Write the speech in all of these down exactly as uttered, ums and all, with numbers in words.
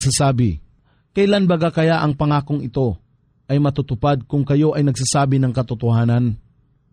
Sasabi, kailan baga kaya ang pangakong ito ay matutupad kung kayo ay nagsasabi ng katotohanan?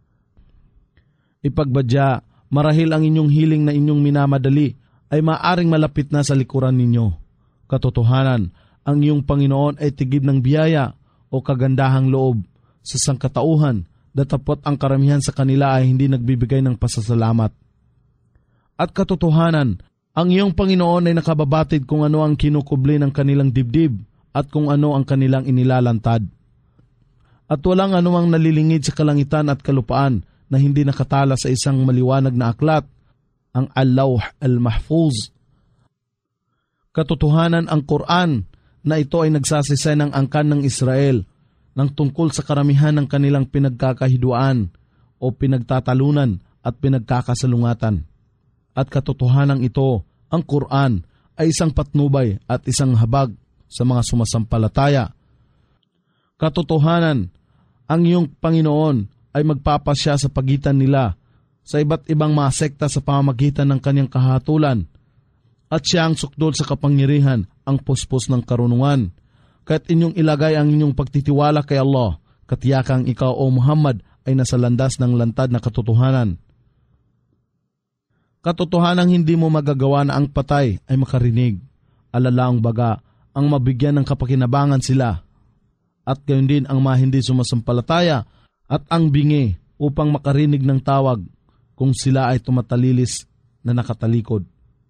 Ipagbadya, marahil ang inyong hiling na inyong minamadali ay maaring malapit na sa likuran ninyo. Katotohanan, ang iyong Panginoon ay tigib ng biyaya o kagandahang loob sa sangkatauhan, datapot ang karamihan sa kanila ay hindi nagbibigay ng pasasalamat. At katotohanan, ang iyong Panginoon ay nakababatid kung ano ang kinukubli ng kanilang dibdib at kung ano ang kanilang inilalantad. At walang anumang nalilingid sa kalangitan at kalupaan na hindi nakatala sa isang maliwanag na aklat, ang Al-Lawh Al-Mahfuz. Katotohanan, ang Quran na ito ay nagsasisay ng angkan ng Israel ng tungkol sa karamihan ng kanilang pinagkakahiduan o pinagtatalunan at pinagkakasalungatan. At katotohanan ito, ang Quran ay isang patnubay at isang habag sa mga sumasampalataya. Katotohanan, ang iyong Panginoon ay magpapasya sa pagitan nila sa iba't ibang mga sekta sa pamamagitan ng kanyang kahatulan, at siya ang sukdol sa kapangyarihan, ang puspos ng karunungan. Kaya't inyong ilagay ang inyong pagtitiwala kay Allah, katiyakang ikaw o Muhammad ay nasa landas ng lantad na katotohanan. Katotohanang hindi mo magagawa na ang patay ay makarinig, alalaang baga ang mabigyan ng kapakinabangan sila, at gayon din ang mga hindi sumasampalataya at ang bingi upang makarinig ng tawag kung sila ay tumatalilis na nakatalikod.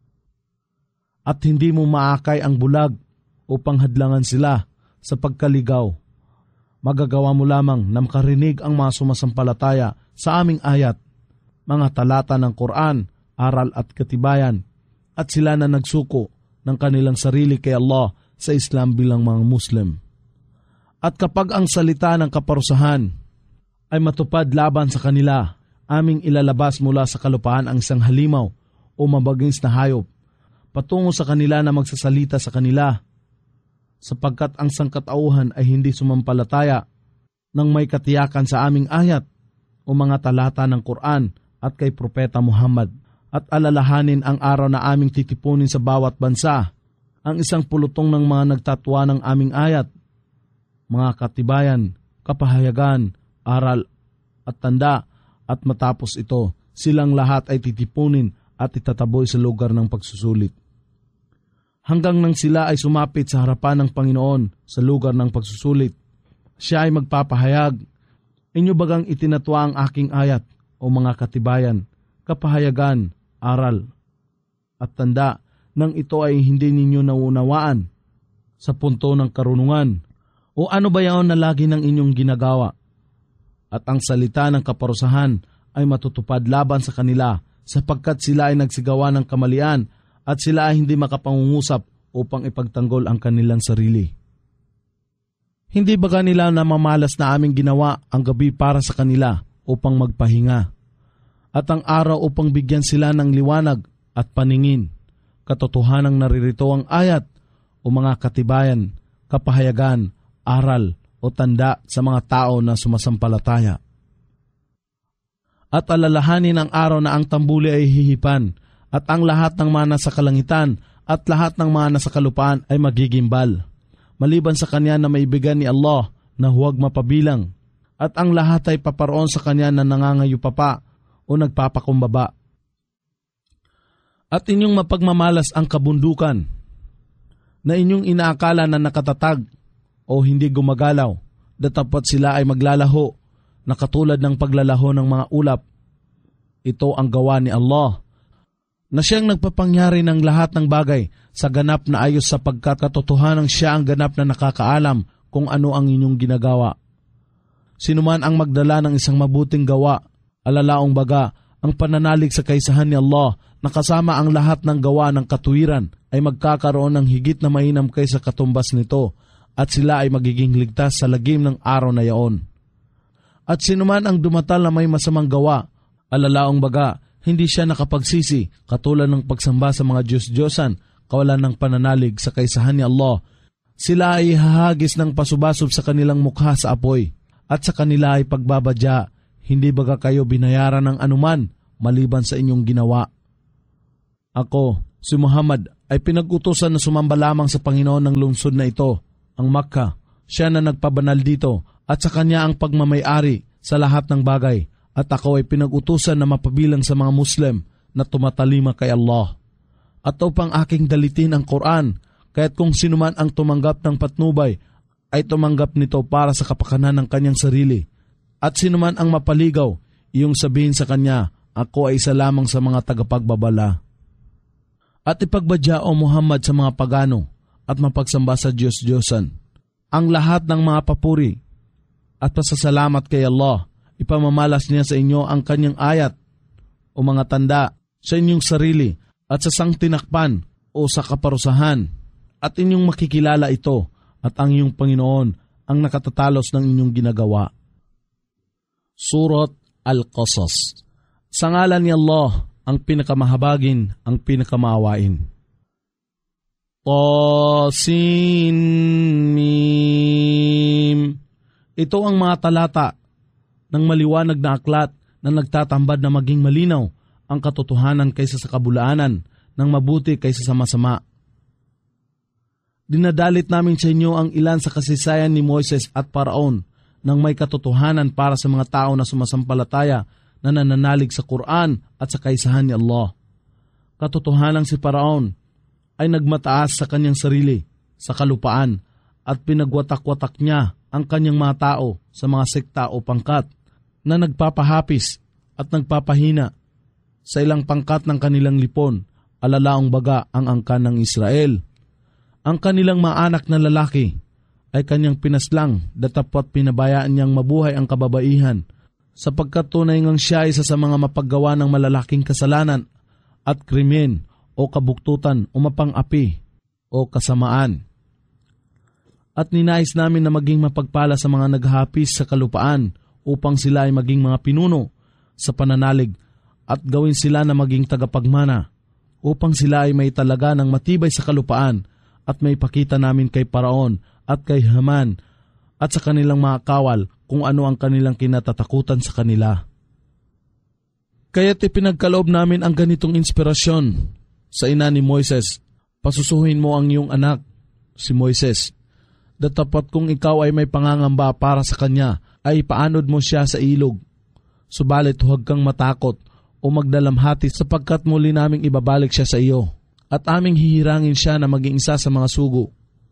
At hindi mo maakay ang bulag upang hadlangan sila sa pagkaligaw. Magagawa mo lamang na makarinig ang mga sumasampalataya sa aming ayat, mga talata ng Quran, aral at katibayan, at sila na nagsuko ng kanilang sarili kay Allah sa Islam bilang mga Muslim. At kapag ang salita ng kaparusahan ay matupad laban sa kanila, aming ilalabas mula sa kalupaan ang isang halimaw o mabagings na hayop patungo sa kanila na magsasalita sa kanila, sapagkat ang sangkatauhan ay hindi sumampalataya nang may katiyakan sa aming ayat o mga talata ng Quran at kay Propeta Muhammad. At alalahanin ang araw na aming titipunin sa bawat bansa ang isang pulutong ng mga nagtatwa ng aming ayat, mga katibayan, kapahayagan, aral at tanda, at matapos ito, silang lahat ay titipunin at itataboy sa lugar ng pagsusulit. Hanggang nang sila ay sumapit sa harapan ng Panginoon sa lugar ng pagsusulit, siya ay magpapahayag, inyo bagang itinatwa ang aking ayat o mga katibayan, kapahayagan, aral at tanda, nang ito ay hindi ninyo naunawaan sa punto ng karunungan? O ano ba yaon na lagi ng inyong ginagawa? At ang salita ng kaparusahan ay matutupad laban sa kanila, sapagkat sila ay nagsigawa ng kamalian at sila ay hindi makapangungusap upang ipagtanggol ang kanilang sarili. Hindi ba kanila namamalas na aming ginawa ang gabi para sa kanila upang magpahinga, at ang araw upang bigyan sila ng liwanag at paningin? Katotohanang naririto ang ayat o mga katibayan, kapahayagan, aral o tanda sa mga tao na sumasampalataya. At alalahanin ang araw na ang tambuli ay hihipan, at ang lahat ng mga nasa kalangitan at lahat ng mga nasa kalupaan ay magigimbal, maliban sa kanya na maibigyan ni Allah na huwag mapabilang, at ang lahat ay paparoon sa kanya na nangangayupapa o nagpapakumbaba. At inyong mapagmamalas ang kabundukan na inyong inaakala na nakatatag o hindi gumagalaw, datapot sila ay maglalaho na katulad ng paglalaho ng mga ulap. Ito ang gawa ni Allah, na siyang nagpapangyari ng lahat ng bagay sa ganap na ayos, sapagkat katotohanang siya ang ganap na nakakaalam kung ano ang inyong ginagawa. Sinuman ang magdala ng isang mabuting gawa, alalaong baga ang pananalig sa kaisahan ni Allah na kasama ang lahat ng gawa ng katuwiran ay magkakaroon ng higit na mainam kaysa katumbas nito, at sila ay magiging ligtas sa lagim ng araw na yaon. At sinuman ang dumatal na may masamang gawa, alalaong baga hindi siya nakapagsisi, katulad ng pagsamba sa mga Diyos-Diyosan, kawalan ng pananalig sa kaisahan ni Allah. Sila ay hahagis ng pasubasub sa kanilang mukha sa apoy, at sa kanila ay pagbabadya, hindi baga kayo binayaran ng anuman maliban sa inyong ginawa? Ako, Si Muhammad ay pinag-utusan na sumamba lamang sa Panginoon ng lungsod na ito, ang Makkah. Siya na nagpabanal dito at sa kanya ang pagmamay-ari sa lahat ng bagay. At ako ay pinag-utusan na mapabilang sa mga Muslim na tumatalima kay Allah. At upang aking dalitin ang Quran, kaya't kung sinuman ang tumanggap ng patnubay, ay tumanggap nito para sa kapakanan ng kanyang sarili. At sinuman ang mapaligaw, iyong sabihin sa kanya, ako ay isa lamang sa mga tagapagbabala. At ipagbadya o Muhammad sa mga pagano at mapagsamba sa Diyos-Diyosan ang lahat ng mga papuri at pasasalamat kay Allah. Ipamamalas niya sa inyo ang kanyang ayat o mga tanda sa inyong sarili at sa sangtinakpan o sa kaparusahan, at inyong makikilala ito at ang inyong Panginoon ang nakatatalos ng inyong ginagawa. Surat Al-Qasas. Sa ngalan ni Allah, ang pinakamahabagin, ang pinakamaawain. Tasin Mim. Ito ang mga talata ng maliwanag na aklat na nagtatambad na maging malinaw ang katotohanan kaysa sa kabulaanan, ng mabuti kaysa sa masama. Dinadalit namin sa inyo ang ilan sa kasaysayan ni Moises at Paraon nang may katotohanan para sa mga tao na sumasampalataya na nananalig sa Quran at sa kaisahan ni Allah. Katotohanang si Paraon ay nagmataas sa kanyang sarili, sa kalupaan, at pinagwatak-watak niya ang kanyang mga tao sa mga sekta o pangkat na nagpapahapis at nagpapahina sa ilang pangkat ng kanilang lipon, alalaong baga ang angkan ng Israel. Ang kanilang mga anak na lalaki ay kanyang pinaslang, datapwat pinabayaan niyang mabuhay ang kababaihan, sapagkat tunay ngang siya isa sa mga mapaggawa ng malalaking kasalanan at krimen o kabuktutan o mapang-api o kasamaan. At ninais namin na maging mapagpala sa mga naghahapis sa kalupaan upang sila ay maging mga pinuno sa pananalig at gawin sila na maging tagapagmana upang sila ay may talaga ng matibay sa kalupaan at may pakita namin kay Paraon at kay Haman at sa kanilang mga kawal kung ano ang kanilang kinatatakutan sa kanila. Kaya't ipinagkaloob namin ang ganitong inspirasyon sa ina ni Moises. Pasusuhin mo ang iyong anak, si Moises. Datapat kung ikaw ay may pangangamba para sa kanya, ay ipaanod mo siya sa ilog. Subalit huwag kang matakot o magdalamhati sapagkat muli naming ibabalik siya sa iyo at aming hihirangin siya na maging isa sa mga sugo.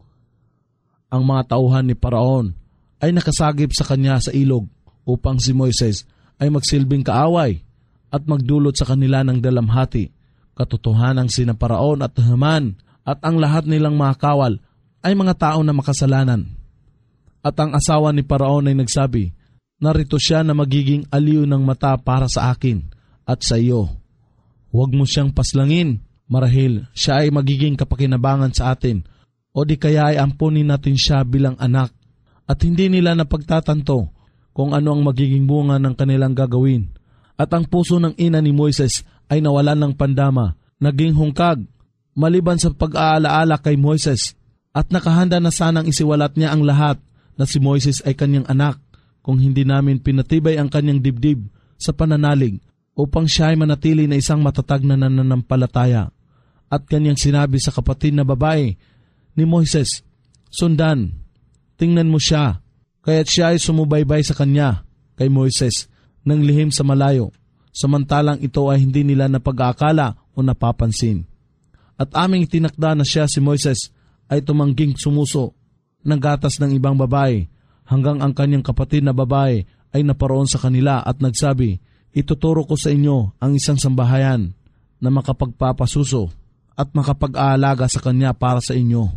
Ang mga tauhan ni Paraon ay nakasagip sa kanya sa ilog upang si Moises ay magsilbing kaaway at magdulot sa kanila ng dalamhati. Katotohanang sina Paraon at Haman at ang lahat nilang mga kawal ay mga tao na makasalanan. At ang asawa ni Paraon ay nagsabi, narito siya na magiging aliw ng mata para sa akin at sa iyo. Huwag mo siyang paslangin, marahil siya ay magiging kapakinabangan sa atin, o di kaya ay ampunin natin siya bilang anak. At hindi nila napagtatanto kung ano ang magiging bunga ng kanilang gagawin. At ang puso ng ina ni Moises ay nawalan ng pandama, naging hungkag, maliban sa pag-aalaala kay Moises, at nakahanda na sanang isiwalat niya ang lahat na si Moises ay kanyang anak kung hindi namin pinatibay ang kanyang dibdib sa pananalig upang siya ay manatili na isang matatag na nananampalataya. At kanyang sinabi sa kapatid na babae ni Moises, sundan, tingnan mo siya, kaya't siya ay sumubaybay sa kanya kay Moises nang lihim sa malayo, samantalang ito ay hindi nila napag-aakala o napapansin. At aming itinakda na siya si Moises ay tumangging sumuso ng gatas ng ibang babae hanggang ang kanyang kapatid na babae ay naparoon sa kanila at nagsabi, ituturo ko sa inyo ang isang sambahayan na makapagpapasuso at makapag-aalaga sa kanya para sa inyo.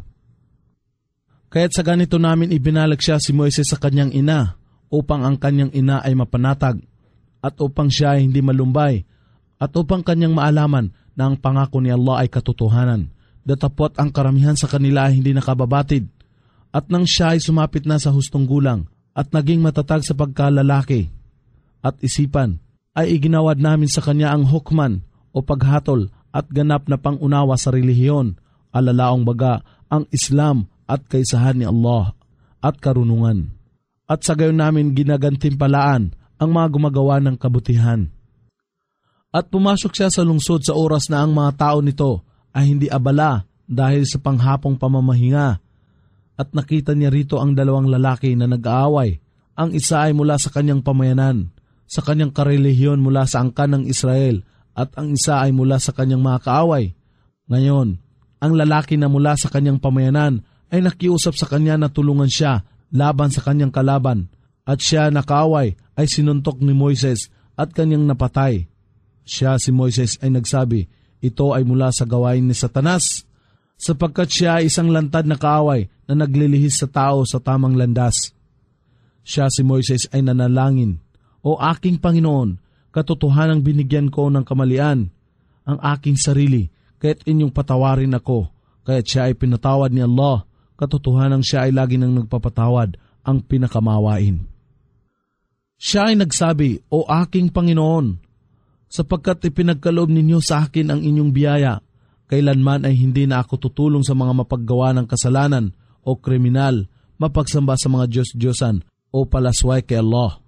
Kaya't sa ganito namin ibinalag siya si Moises sa kanyang ina upang ang kanyang ina ay mapanatag at upang siya ay hindi malumbay at upang kanyang maalaman na ang pangako ni Allah ay katotohanan. Datapwat ang karamihan sa kanila ay hindi nakababatid. At nang siya ay sumapit na sa hustong gulang at naging matatag sa pagkalalaki at isipan, ay iginawad namin sa kanya ang hukman o paghatol at ganap na pangunawa sa relihiyon, alalaong baga ang Islam at kaisahan ni Allah at karunungan. At sa gayon namin ginagantimpalaan ang mga gumagawa ng kabutihan. At pumasok siya sa lungsod sa oras na ang mga tao nito ay hindi abala dahil sa panghapong pamamahinga at nakita niya rito ang dalawang lalaki na nag-aaway. Ang isa ay mula sa kanyang pamayanan, sa kanyang karelihiyon mula sa angkan ng Israel, at ang isa ay mula sa kanyang mga kaaway. Ngayon, ang lalaki na mula sa kanyang pamayanan ay nakiusap sa kanya na tulungan siya laban sa kanyang kalaban, at siya na kaaway ay sinuntok ni Moises at kanyang napatay. Siya si Moises ay nagsabi, ito ay mula sa gawain ni Satanas, sapagkat siya ay isang lantad na kaaway na naglilihis sa tao sa tamang landas. Siya si Moises ay nanalangin, O aking Panginoon, katotohanang binigyan ko ng kamalian ang aking sarili, kaya't inyong patawarin ako. Kaya't siya ay pinatawad ni Allah, katotohanang siya ay lagi nang nagpapatawad, ang pinakamawain. Siya ay nagsabi, O aking Panginoon, sapagkat ipinagkaloob ninyo sa akin ang inyong biyaya, kailanman ay hindi na ako tutulong sa mga mapaggawa ng kasalanan o kriminal, mapagsamba sa mga Diyos-Diyosan o palasway kay Allah.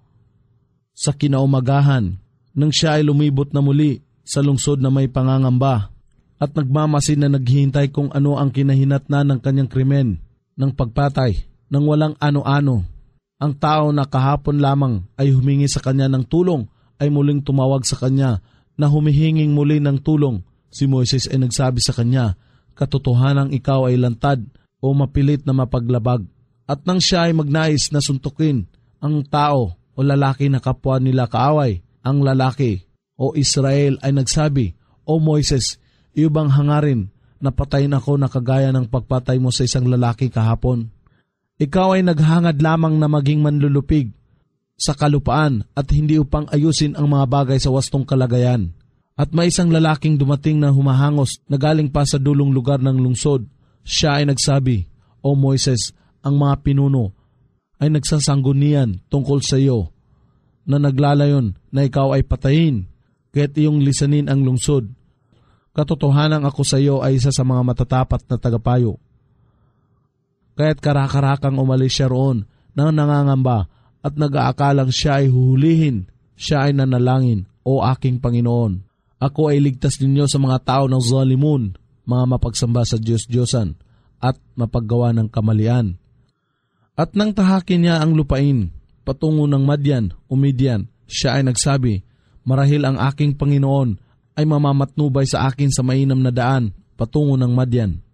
Sa kinaumagahan, nang siya ay lumibot na muli sa lungsod na may pangangamba at nagmamasid na naghihintay kung ano ang kinahinatnan ng kanyang krimen ng pagpatay ng walang ano-ano, ang tao na kahapon lamang ay humingi sa kanya ng tulong ay muling tumawag sa kanya na humihinging muli ng tulong. Si Moises ay nagsabi sa kanya, katotohanang ikaw ay lantad o mapilit na mapaglabag. At nang siya ay magnais na suntukin ang tao o lalaki na kapwa nila kaaway, ang lalaki o Israel ay nagsabi, O Moises, iyo bang hangarin na patayin ako na kagaya ng pagpatay mo sa isang lalaki kahapon? Ikaw ay naghangad lamang na maging manlulupig sa kalupaan at hindi upang ayusin ang mga bagay sa wastong kalagayan. At may isang lalaking dumating na humahangos na galing pa sa dulong lugar ng lungsod. Siya ay nagsabi, O Moises, ang mga pinuno ay nagsasanggunian tungkol sa iyo na naglalayon na ikaw ay patayin, kaya't iyong lisanin ang lungsod. Katotohanan ako sa iyo ay isa sa mga matatapat na tagapayo. Kaya't karakarakang umalis siya roon na nangangamba at nag-aakalang siya ay huhulihin. Siya ay nanalangin, O aking Panginoon, ako ay ligtas ninyo sa mga tao ng zalimun, mga mapagsamba sa Diyos-Diyosan at mapaggawa ng kamalian. At nang tahakin niya ang lupain, patungo ng Madyan o Midian, siya ay nagsabi, marahil ang aking Panginoon ay mamamatnubay sa akin sa mainam na daan patungo ng Madyan.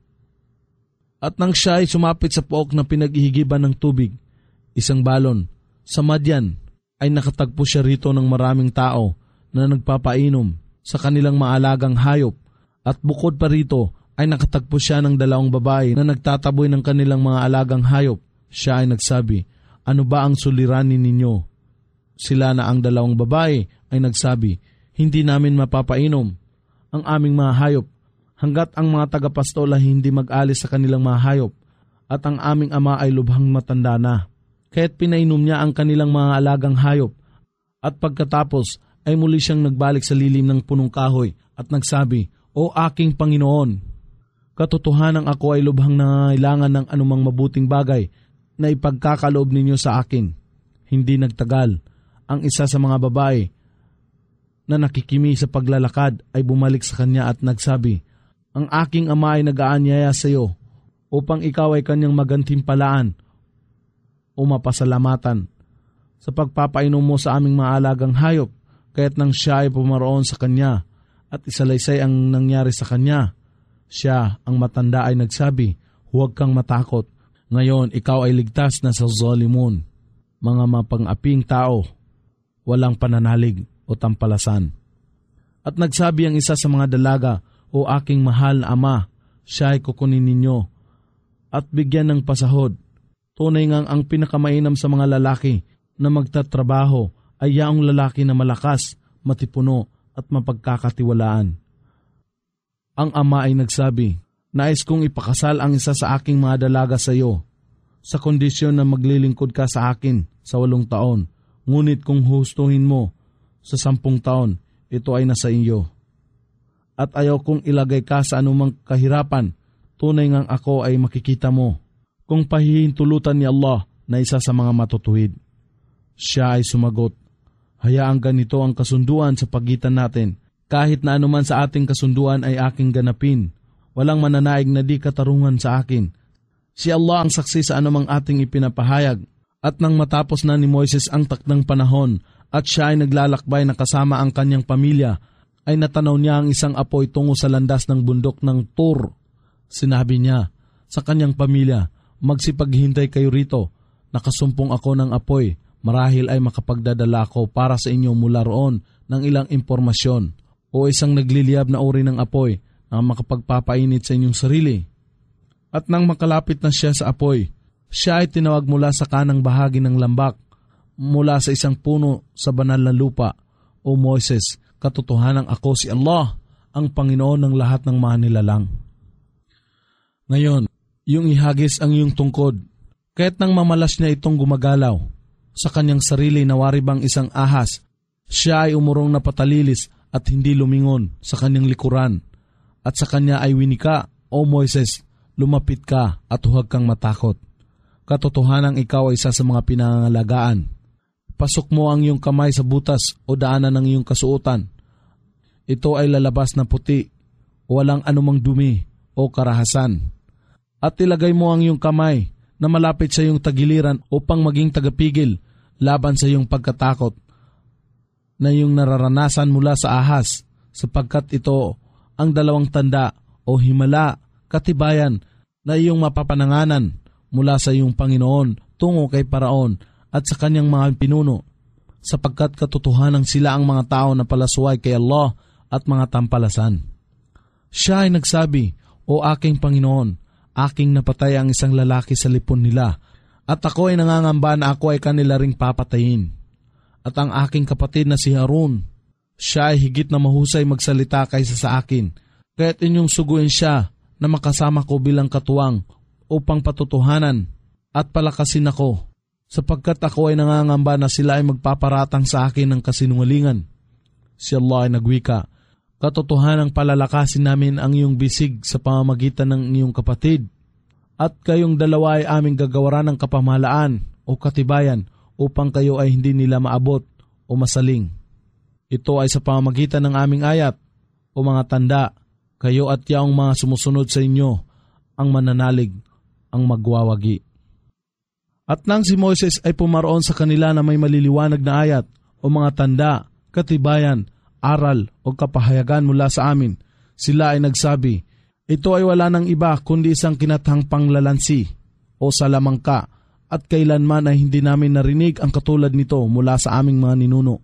At nang siya ay sumapit sa pook na pinaghihigiban ng tubig, isang balon, sa Madyan ay nakatagpo siya rito ng maraming tao na nagpapainom sa kanilang maalagang hayop, at bukod pa rito ay nakatagpo siya ng dalawang babae na nagtataboy ng kanilang mga alagang hayop. Siya ay nagsabi, ano ba ang suliranin ninyo? Sila na ang dalawang babae ay nagsabi, hindi namin mapapainom ang aming mga hayop hanggat ang mga tagapastol ay hindi mag-alis sa kanilang mga hayop, at ang aming ama ay lubhang matanda na. Kaya't pinainom niya ang kanilang mga alagang hayop, at pagkatapos ay muli siyang nagbalik sa lilim ng punong kahoy at nagsabi, O aking Panginoon, katotohanang ako ay lubhang nangangailangan ng anumang mabuting bagay na ipagkakaloob ninyo sa akin. Hindi nagtagal, ang isa sa mga babae na nakikimi sa paglalakad ay bumalik sa kanya at nagsabi, Ang aking ama ay nag-aanyaya sa iyo upang ikaw ay kanyang magantimpalaan o mapasalamatan sa pagpapainom mo sa aming maalagang hayop. Kaya't nang siya ay pumaroon sa kanya at isalaysay ang nangyari sa kanya, siya, ang matanda, ay nagsabi, Huwag kang matakot. Ngayon, ikaw ay ligtas na sa zalimun, mga mapang-aping tao, walang pananalig o tampalasan. At nagsabi ang isa sa mga dalaga, O aking mahal na ama, siya ay kukunin ninyo at bigyan ng pasahod. Tunay ngang ang pinakamainam sa mga lalaki na magtatrabaho ay yaong lalaki na malakas, matipuno at mapagkakatiwalaan. Ang ama ay nagsabi, Nais kong ipakasal ang isa sa aking mga dalaga sa iyo, sa kondisyon na maglilingkod ka sa akin sa walong taon. Ngunit kung hustuhin mo sa sampung taon, ito ay nasa iyo. At ayaw kong ilagay ka sa anumang kahirapan, tunay ngang ako ay makikita mo kung pahihintulutan ni Allah na isa sa mga matutuwid. Siya ay sumagot, Hayaang ganito ang kasunduan sa pagitan natin, kahit na anuman sa ating kasunduan ay aking ganapin. Walang mananaig na di katarungan sa akin. Si Allah ang saksi sa anumang ating ipinapahayag. At nang matapos na ni Moises ang takdang panahon at siya ay naglalakbay na kasama ang kanyang pamilya, ay natanaw niya ang isang apoy tungo sa landas ng bundok ng Tur. Sinabi niya sa kanyang pamilya, "Magsipaghintay kayo rito, nakasumpong ako ng apoy, marahil ay makapagdadala ako para sa inyo mula roon ng ilang impormasyon o isang nagliliyab na uri ng apoy na makapagpapainit sa inyong sarili." At nang makalapit na siya sa apoy, siya ay tinawag mula sa kanang bahagi ng lambak, mula sa isang puno sa banal na lupa, "O Moises, katotohanan ako si Allah, ang Panginoon ng lahat ng mga nilalang. Ngayon, yung ihagis ang iyong tungkod." Kahit nang mamalas niya itong gumagalaw sa kanyang sarili na wari bang isang ahas, siya ay umurong na patalilis at hindi lumingon sa kanyang likuran. At sa kanya ay winika, "O Moises, lumapit ka at huwag kang matakot. Katotohanang ikaw ay isa sa mga pinangangalagaan. Pasok mo ang iyong kamay sa butas o daanan ng iyong kasuotan. Ito ay lalabas na puti, walang anumang dumi o karahasan. At ilagay mo ang iyong kamay na malapit sa iyong tagiliran upang maging tagapigil laban sa iyong pagkatakot na iyong nararanasan mula sa ahas, sapagkat ito ang dalawang tanda o himala, katibayan na iyong mapapananganan mula sa iyong Panginoon tungo kay Paraon at sa kanyang mga pinuno, sapagkat katotohanan sila ang mga tao na palasuway kay Allah at mga tampalasan." Siya ay nagsabi, "O aking Panginoon, aking napatay ang isang lalaki sa lipon nila, at ako ay nangangamba na ako ay kanila ring papatayin. At ang aking kapatid na si Harun, siya ay higit na mahusay magsalita kaysa sa akin, kaya't inyong suguin siya na makasama ko bilang katuwang upang patutuhanan at palakasin ako, sapagkat ako ay nangangamba na sila ay magpaparatang sa akin ng kasinungalingan." Si Allah ay nagwika, "Katotohanang palalakasin namin ang iyong bisig sa pamamagitan ng iyong kapatid, at kayong dalawa ay aming gagawaran ng kapamahalaan o katibayan upang kayo ay hindi nila maabot o masaling. Ito ay sa pamamagitan ng aming ayat o mga tanda, kayo at yaong mga sumusunod sa inyo ang mananalig, ang magwawagi." At nang si Moises ay pumaroon sa kanila na may maliliwanag na ayat o mga tanda, katibayan, aral o kapahayagan mula sa amin, sila ay nagsabi, "Ito ay wala ng iba kundi isang kinathang panglalansi o salamangka, at kailanman ay hindi namin narinig ang katulad nito mula sa aming mga ninuno."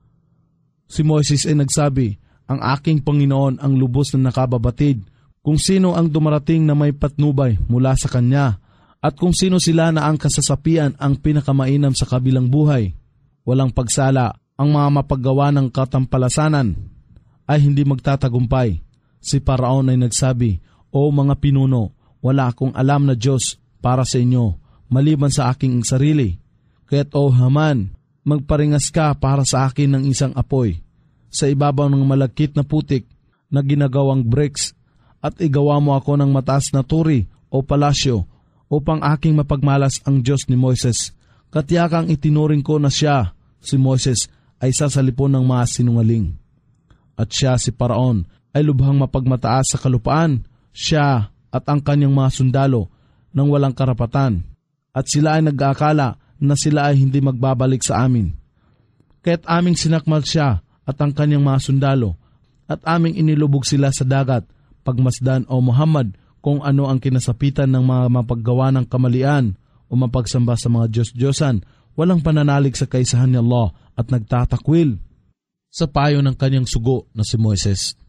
Si Moises ay nagsabi, "Ang aking Panginoon ang lubos na nakababatid kung sino ang dumarating na may patnubay mula sa kanya, at kung sino sila na ang kasasapian ang pinakamainam sa kabilang buhay. Walang pagsala, ang mga mapaggawa ng katampalasanan ay hindi magtatagumpay." Si Paraon ay nagsabi, "O mga pinuno, wala akong alam na Diyos para sa inyo, maliban sa aking sarili. Kaya't o Haman, magparingas ka para sa akin ng isang apoy sa ibabaw ng malagkit na putik na ginagawang bricks, at igawa mo ako ng mataas na turi o palasyo upang aking mapagmalas ang Diyos ni Moises. Katiyakang itinuring ko na siya," si Moises, "ay isa sa lipon ng mga sinungaling." At siya, si Paraon, ay lubhang mapagmataas sa kalupaan, siya at ang kanyang mga sundalo ng walang karapatan, at sila ay nag-aakala na sila ay hindi magbabalik sa amin. Kaya't aming sinakmal siya at ang kanyang mga sundalo, at aming inilubog sila sa dagat. Pagmasdan, o Muhammad, kung ano ang kinasapitan ng mga mapaggawa ng kamalian o mapagsamba sa mga Diyos-Diyosan, walang pananalig sa kaisahan ni Allah at nagtatakwil sa payo ng kanyang sugo na si Moises.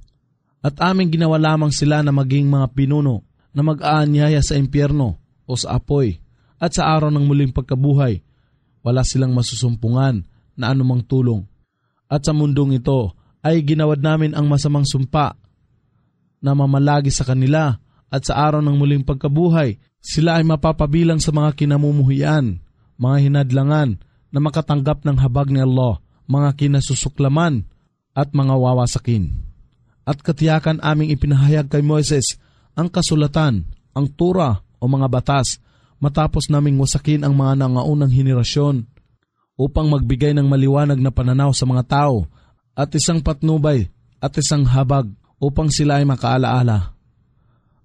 At aming ginawa lamang sila na maging mga pinuno na mag-aanyaya sa impyerno o sa apoy, at sa araw ng muling pagkabuhay, wala silang masusumpungan na anumang tulong. At sa mundong ito ay ginawad namin ang masamang sumpa na mamalagi sa kanila, at sa araw ng muling pagkabuhay, sila ay mapapabilang sa mga kinamumuhian, mga hinadlangan na makatanggap ng habag ni Allah, mga kinasusuklaman at mga wawasakin. At katiyakan aming ipinahayag kay Moises ang kasulatan, ang tura o mga batas, matapos naming wasakin ang mga nangaunang henerasyon upang magbigay ng maliwanag na pananaw sa mga tao at isang patnubay at isang habag upang sila ay makaalaala.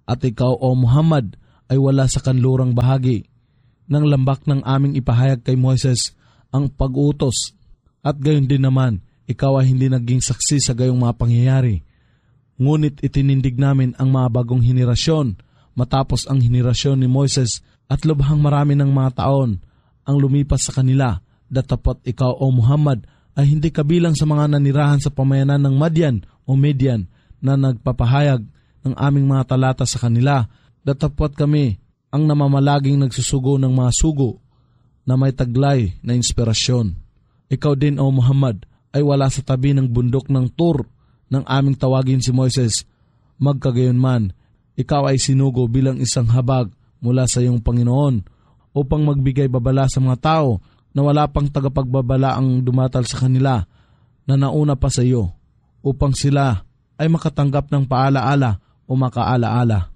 At ikaw, O Muhammad, ay wala sa kanlurang bahagi ng lambak ng aming ipahayag kay Moises ang pag-utos. At gayon din naman, ikaw ay hindi naging saksi sa gayong mga pangyayari. Ngunit itinindig namin ang mga bagong henerasyon matapos ang henerasyon ni Moises at lubhang marami ng mga taon ang lumipas sa kanila. Datapot ikaw, O Muhammad, ay hindi kabilang sa mga nanirahan sa pamayanan ng Madian o Median na nagpapahayag ng aming mga talata sa kanila. Datapot kami ang namamalaging nagsusugo ng mga sugo na may taglay na inspirasyon. Ikaw din, O Muhammad, ay wala sa tabi ng bundok ng Tur ng aming tawagin si Moises. Magkagayon man, ikaw ay sinugo bilang isang habag mula sa iyong Panginoon upang magbigay babala sa mga tao na wala pang tagapagbabala ang dumatal sa kanila na nauna pa sa iyo, upang sila ay makatanggap ng paalaala o makaalaala.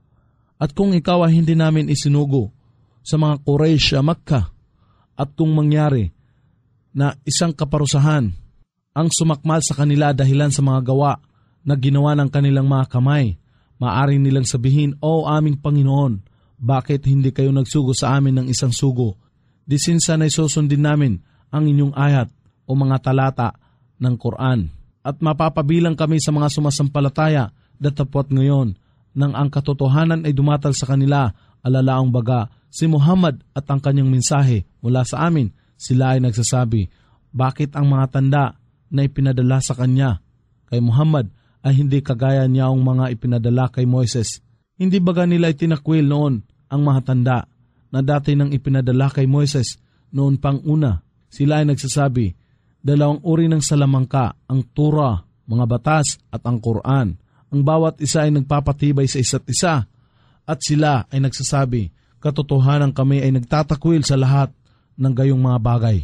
At kung ikaw ay hindi namin isinugo sa mga Quraysh sa Makkah, at kung mangyari na isang kaparusahan ang sumakmal sa kanila dahilan sa mga gawa na ginawa ng kanilang mga kamay, maaring nilang sabihin, O aming Panginoon, bakit hindi kayo nagsugo sa amin ng isang sugo? Disinsan ay susundin namin ang inyong ayat o mga talata ng Quran. At mapapabilang kami sa mga sumasampalataya. Datapot ngayon, nang ang katotohanan ay dumatal sa kanila, alalaang baga, si Muhammad at ang kanyang mensahe mula sa amin, sila ay nagsasabi, bakit ang mga tanda na ipinadala sa kanya kay Muhammad ay hindi kagaya niya ang mga ipinadala kay Moises? Hindi baga nila itinakwil noon ang mga tanda na dati nang ipinadala kay Moises noon pang una? Sila ay nagsasabi, dalawang uri ng salamangka, ang Torah, mga batas at ang Quran. Ang bawat isa ay nagpapatibay sa isa't isa. At sila ay nagsasabi, katotohanan kami ay nagtatakwil sa lahat ng gayong mga bagay.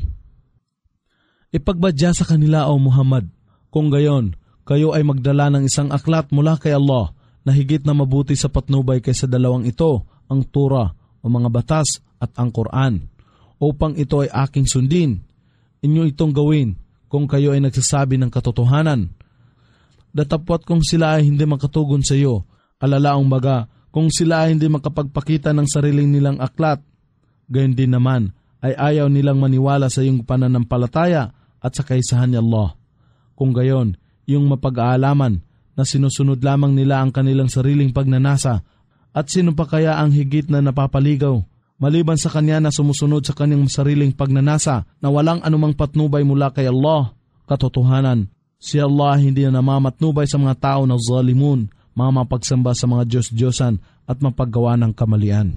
Ipagbadya sa kanila, O Muhammad, kung gayon, kayo ay magdala ng isang aklat mula kay Allah na higit na mabuti sa patnubay kaysa dalawang ito, ang Torah o mga batas at ang Quran, upang ito ay aking sundin. Inyo itong gawin kung kayo ay nagsasabi ng katotohanan. Datapwat kung sila ay hindi makatugon sa iyo, alalaang baga kung sila ay hindi makapagpakita ng sariling nilang aklat. Gayon din naman ay ayaw nilang maniwala sa iyong pananampalataya at sa kaisahan ni Allah. Kung gayon, yung mapag-aalaman na sinusunod lamang nila ang kanilang sariling pagnanasa, at sino pa kaya ang higit na napapaligaw maliban sa kanya na sumusunod sa kanyang sariling pagnanasa na walang anumang patnubay mula kay Allah? Katotohanan, si Allah hindi na namamatnubay sa mga tao na zalimun, mga mapagsamba sa mga Diyos-Diyosan at mapaggawa ng kamalian.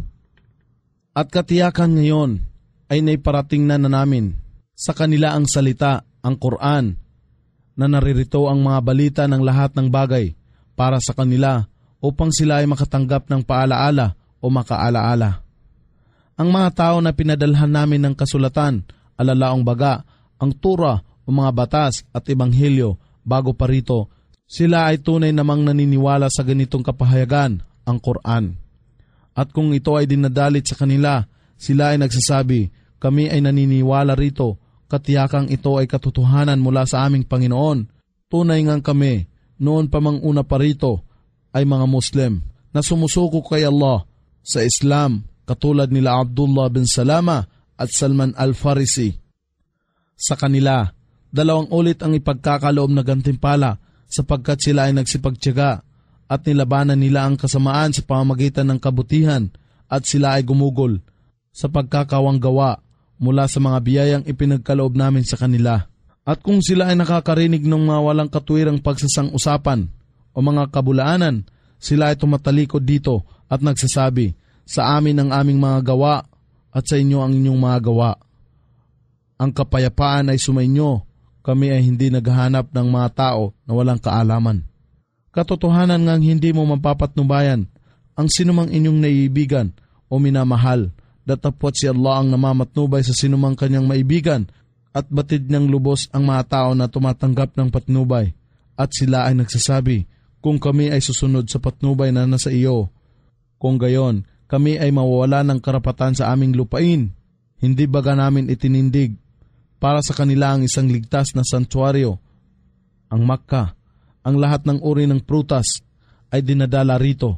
At katiyakan ngayon ay naiparating na na namin sa kanila ang salita, ang Quran, na naririto ang mga balita ng lahat ng bagay para sa kanila upang sila ay makatanggap ng paalaala o makaalaala. Ang mga tao na pinadalhan namin ng kasulatan, alalaong baga, ang Torah o mga batas at ebanghelyo bago pa rito, sila ay tunay namang naniniwala sa ganitong kapahayagan, ang Quran. At kung ito ay dinadalit sa kanila, sila ay nagsasabi, kami ay naniniwala rito, katiyakang ito ay katotohanan mula sa aming Panginoon. Tunay ngang kami, noon pa mang una pa rito, ay mga Muslim na sumusuko kay Allah sa Islam, katulad nila Abdullah bin Salama at Salman al-Farisi. Sa kanila, dalawang ulit ang ipagkakaloob na gantimpala sapagkat sila ay nagsipagtiyaga at nilabanan nila ang kasamaan sa pamamagitan ng kabutihan at sila ay gumugol sa pagkakawang gawa mula sa mga biyayang ipinagkaloob namin sa kanila. At kung sila ay nakakarinig ng mga walang katuwirang pagsasang-usapan o mga kabulaanan, sila ay tumatalikod dito at nagsasabi, sa amin ang aming mga gawa at sa inyo ang inyong mga gawa. Ang kapayapaan ay sumainyo, kami ay hindi naghahanap ng mga tao na walang kaalaman. Katotohanan ngang hindi mo mapapatnubayan ang sinumang inyong naiibigan o minamahal, datapwat si Allah ang namamatnubay sa sinumang kanyang maibigan at batid niyang lubos ang mga tao na tumatanggap ng patnubay. At sila ay nagsasabi, kung kami ay susunod sa patnubay na nasa iyo, kung gayon, kami ay mawawala ng karapatan sa aming lupain. Hindi baga namin itinindig para sa kanila ang isang ligtas na santuaryo, ang Makkah. Ang lahat ng uri ng prutas ay dinadala rito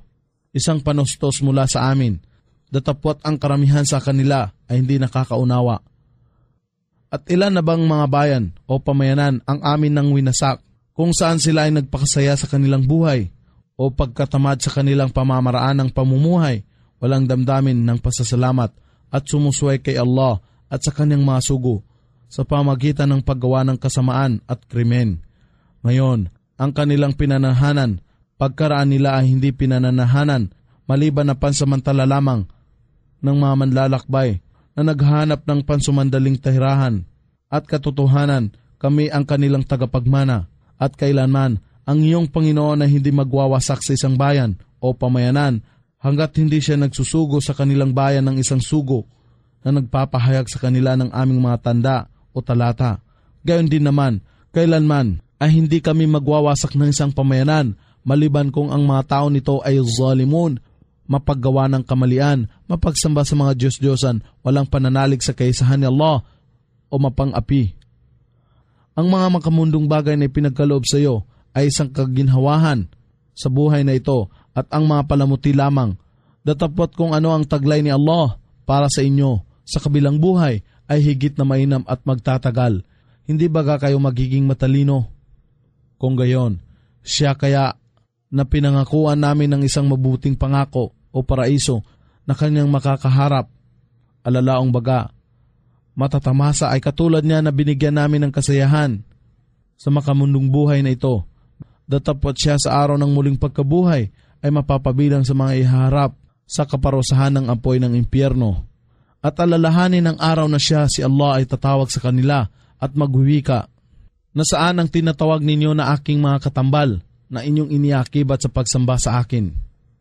isang panustos mula sa amin, datapwat ang karamihan sa kanila ay hindi nakakaunawa. At ilan na bang mga bayan o pamayanan ang amin nang winasak, kung saan sila ay nagpakasaya sa kanilang buhay o pagkatamad sa kanilang pamamaraan ng pamumuhay, walang damdamin ng pasasalamat at sumusway kay Allah at sa kanyang mga sugo sa pamagitan ng paggawa ng kasamaan at krimen. Ngayon, ang kanilang pinanahanan, pagkaraan nila ay hindi pinananahanan maliban na pansamantala lamang ng mga manlalakbay na naghahanap ng pansumandaling tahirahan at katotohanan. Kami ang kanilang tagapagmana at kailanman ang iyong Panginoon ay hindi magwawasak sa isang bayan o pamayanan hanggat hindi siya nagsusugo sa kanilang bayan ng isang sugo na nagpapahayag sa kanila ng aming mga tanda o talata. Gayon din naman, kailanman ay hindi kami magwawasak ng isang pamayanan maliban kung ang mga tao nito ay zalimun, mapaggawa ng kamalian, mapagsamba sa mga Diyos-Diyosan, walang pananalig sa kaisahan ni Allah o mapang-api. Ang mga makamundong bagay na ipinagkaloob sa iyo ay isang kaginhawahan sa buhay na ito at ang mga palamuti lamang. Datapwat kung ano ang taglay ni Allah para sa inyo sa kabilang buhay ay higit na mainam at magtatagal. Hindi baga kayo magiging matalino? Kung gayon, siya kaya na pinangakuan namin ng isang mabuting pangako o paraiso na kanyang makakaharap. Alalaong baga, matatamasa ay katulad niya na binigyan namin ng kasayahan sa makamundong buhay na ito. Datapwat siya sa araw ng muling pagkabuhay ay mapapabilang sa mga ihaharap sa kaparusahan ng apoy ng impyerno. At alalahanin ng araw na siya si Allah ay tatawag sa kanila at magwiwika, nasaan ang tinatawag ninyo na aking mga katambal na inyong iniakibat sa pagsamba sa akin?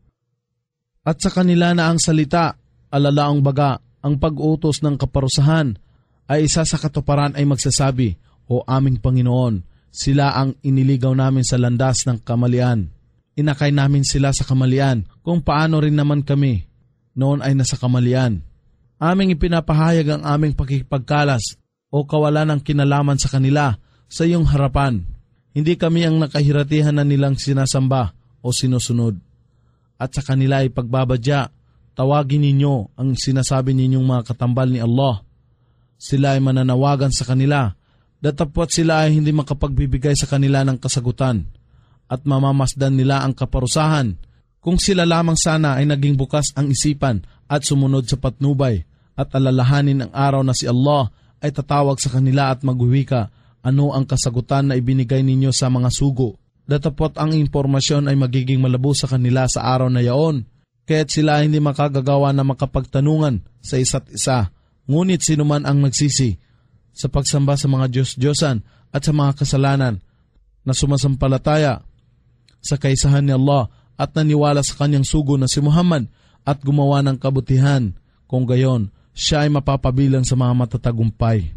At sa kanila na ang salita, alalaong baga, ang pag-utos ng kaparusahan ay isa sa katuparan ay magsasabi, O aming Panginoon, sila ang iniligaw namin sa landas ng kamalian. Inakay namin sila sa kamalian kung paano rin naman kami noon ay nasa kamalian. Aming ipinapahayag ang aming pakikipagkalas o kawalan ng kinalaman sa kanila sa iyong harapan. Hindi kami ang nakahiratihan na nilang sinasamba o sinusunod. At sa kanila ay pagbabadya, tawagin ninyo ang sinasabi ninyong mga katambal ni Allah. Sila ay mananawagan sa kanila, datapwat sila ay hindi makapagbibigay sa kanila ng kasagutan at mamamasdan nila ang kaparusahan. Kung sila lamang sana ay naging bukas ang isipan at sumunod sa patnubay at alalahanin ang araw na si Allah ay tatawag sa kanila at magwiwika, ano ang kasagutan na ibinigay ninyo sa mga sugo. Datapwat ang impormasyon ay magiging malabo sa kanila sa araw na yaon, kaya't sila hindi makagagawa na makapagtanungan sa isa't isa. Ngunit sinuman ang nagsisi sa pagsamba sa mga Diyos-Diyosan at sa mga kasalanan na sumasampalataya sa kaisahan ni Allah at naniwala sa kanyang sugo na si Muhammad at gumawa ng kabutihan, kung gayon, siya ay mapapabilang sa mga matatagumpay.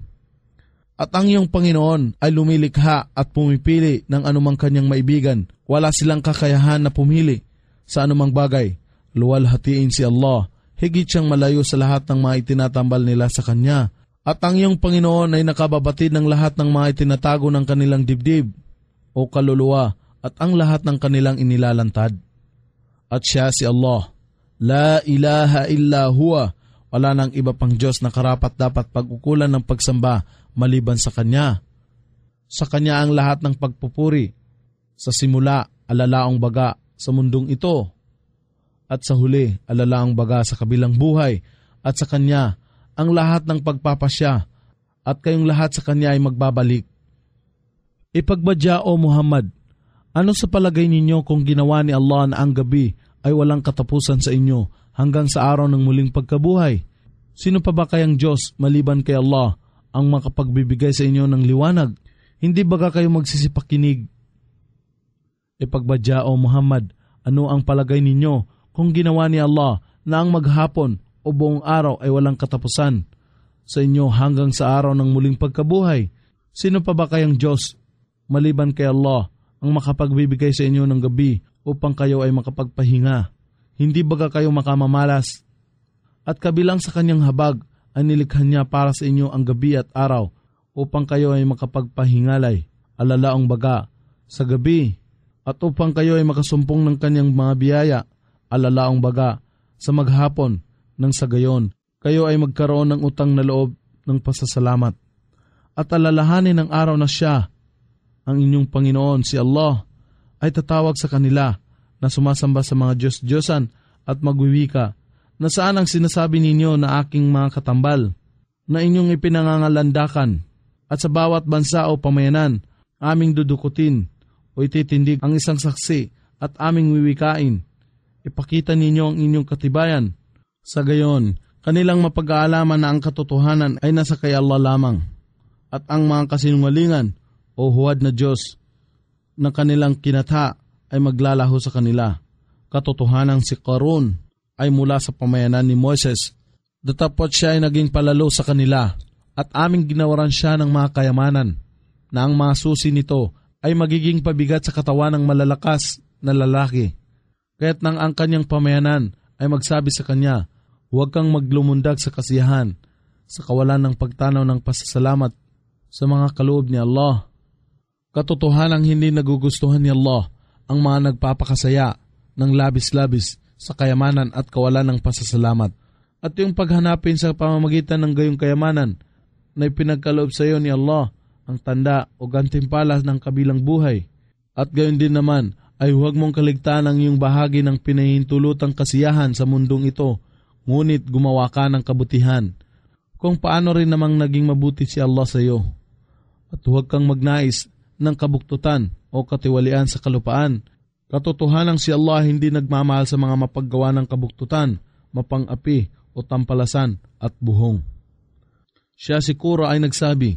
At ang iyong Panginoon ay lumilikha at pumipili ng anumang kanyang maibigan. Wala silang kakayahan na pumili sa anumang bagay. Luwalhatiin si Allah, higit siyang malayo sa lahat ng mga itinatambal nila sa Kanya. At ang iyong Panginoon ay nakababatid ng lahat ng mga itinatago ng kanilang dibdib o kaluluwa at ang lahat ng kanilang inilalantad. At siya si Allah, La ilaha illa huwa, wala nang iba pang Diyos na karapat dapat pag-ukulan ng pagsamba maliban sa Kanya. Sa Kanya ang lahat ng pagpupuri, sa simula, alalaong baga sa mundong ito, at sa huli, alalaong baga sa kabilang buhay, at sa Kanya ang lahat ng pagpapasya, at kayong lahat sa Kanya ay magbabalik. Ipagbadya o Muhammad, ano sa palagay ninyo kung ginawa ni Allah na ang gabi ay walang katapusan sa inyo hanggang sa araw ng muling pagkabuhay? Sino pa ba kayang Diyos maliban kay Allah ang makapagbibigay sa inyo ng liwanag? Hindi baga kayo magsisipakinig? Ipagbadya o Muhammad, ano ang palagay ninyo kung ginawa ni Allah na ang maghapon o buong araw ay walang katapusan sa inyo hanggang sa araw ng muling pagkabuhay? Sino pa ba kayang Diyos maliban kay Allah ang makapagbibigay sa inyo ng gabi upang kayo ay makapagpahinga? Hindi baga kayo makamamalas? At kabilang sa kanyang habag ay nilikha niya para sa inyo ang gabi at araw upang kayo ay makapagpahingalay, alalaong baga, sa gabi, at upang kayo ay makasumpong ng kanyang mga biyaya alalaong baga sa maghapon ng sa gayon, kayo ay magkaroon ng utang na loob ng pasasalamat. At alalahanin ng araw na siya, ang inyong Panginoon, si Allah, ay tatawag sa kanila na sumasamba sa mga Diyos-Diyosan at magwiwika, na saan ang sinasabi ninyo na aking mga katambal, na inyong ipinangangalandakan, at sa bawat bansa o pamayanan, aming dudukutin o ititindig ang isang saksi at aming wiwikain. Ipakita ninyo ang inyong katibayan. Sa gayon, kanilang mapag-aalaman na ang katotohanan ay nasa kay Allah lamang, at ang mga kasinungalingan o huwad na Diyos na kanilang kinatha ay maglalaho sa kanila. Katotohanan si Qarun ay mula sa pamayanan ni Moses, datapot siya ay naging palalo sa kanila, at aming ginawaran siya ng mga kayamanan, na ang mga susi nito ay magiging pabigat sa katawan ng malalakas na lalaki. Kaya't nang ang kanyang pamayanan ay magsabi sa kanya, huwag kang maglumundag sa kasiyahan, sa kawalan ng pagtanaw ng pasasalamat sa mga kaloob ni Allah. Katotohanang hindi nagugustuhan ni Allah ang mga nagpapakasaya ng labis-labis sa kayamanan at kawalan ng pasasalamat. At yung paghanapin sa pamamagitan ng gayong kayamanan na ipinagkaloob sa iyo ni Allah ang tanda o gantimpala ng kabilang buhay. At gayon din naman ay huwag mong kaligtaan ang iyong bahagi ng pinahintulutang kasiyahan sa mundong ito, ngunit gumawa ka ng kabutihan, kung paano rin namang naging mabuti si Allah sa iyo. At huwag kang magnais ng kabuktutan o katiwalian sa kalupaan. Katotohanang si Allah hindi nagmamahal sa mga mapaggawa ng kabuktutan, mapang-api o tampalasan at buhong. Siya siguro ay nagsabi,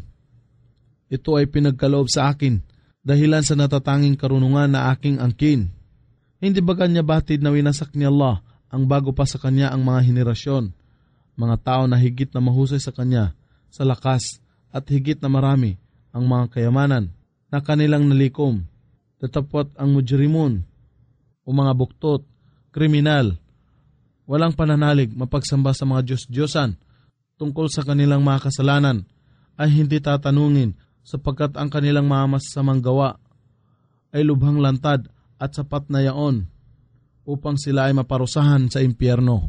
ito ay pinagkaloob sa akin dahilan sa natatanging karunungan na aking angkin. Hindi ba kanya batid na winasak ni Allah ang bago pa sa kanya ang mga henerasyon, mga tao na higit na mahusay sa kanya, sa lakas at higit na marami ang mga kayamanan na kanilang nalikom, tatapot ang mujrimun o mga buktot, kriminal, walang pananalig mapagsamba sa mga Diyos-Diyosan tungkol sa kanilang mga kasalanan ay hindi tatanungin, sapagkat ang kanilang mga masasamang gawa ay lubhang lantad at sapat na yaon upang sila ay maparusahan sa impyerno.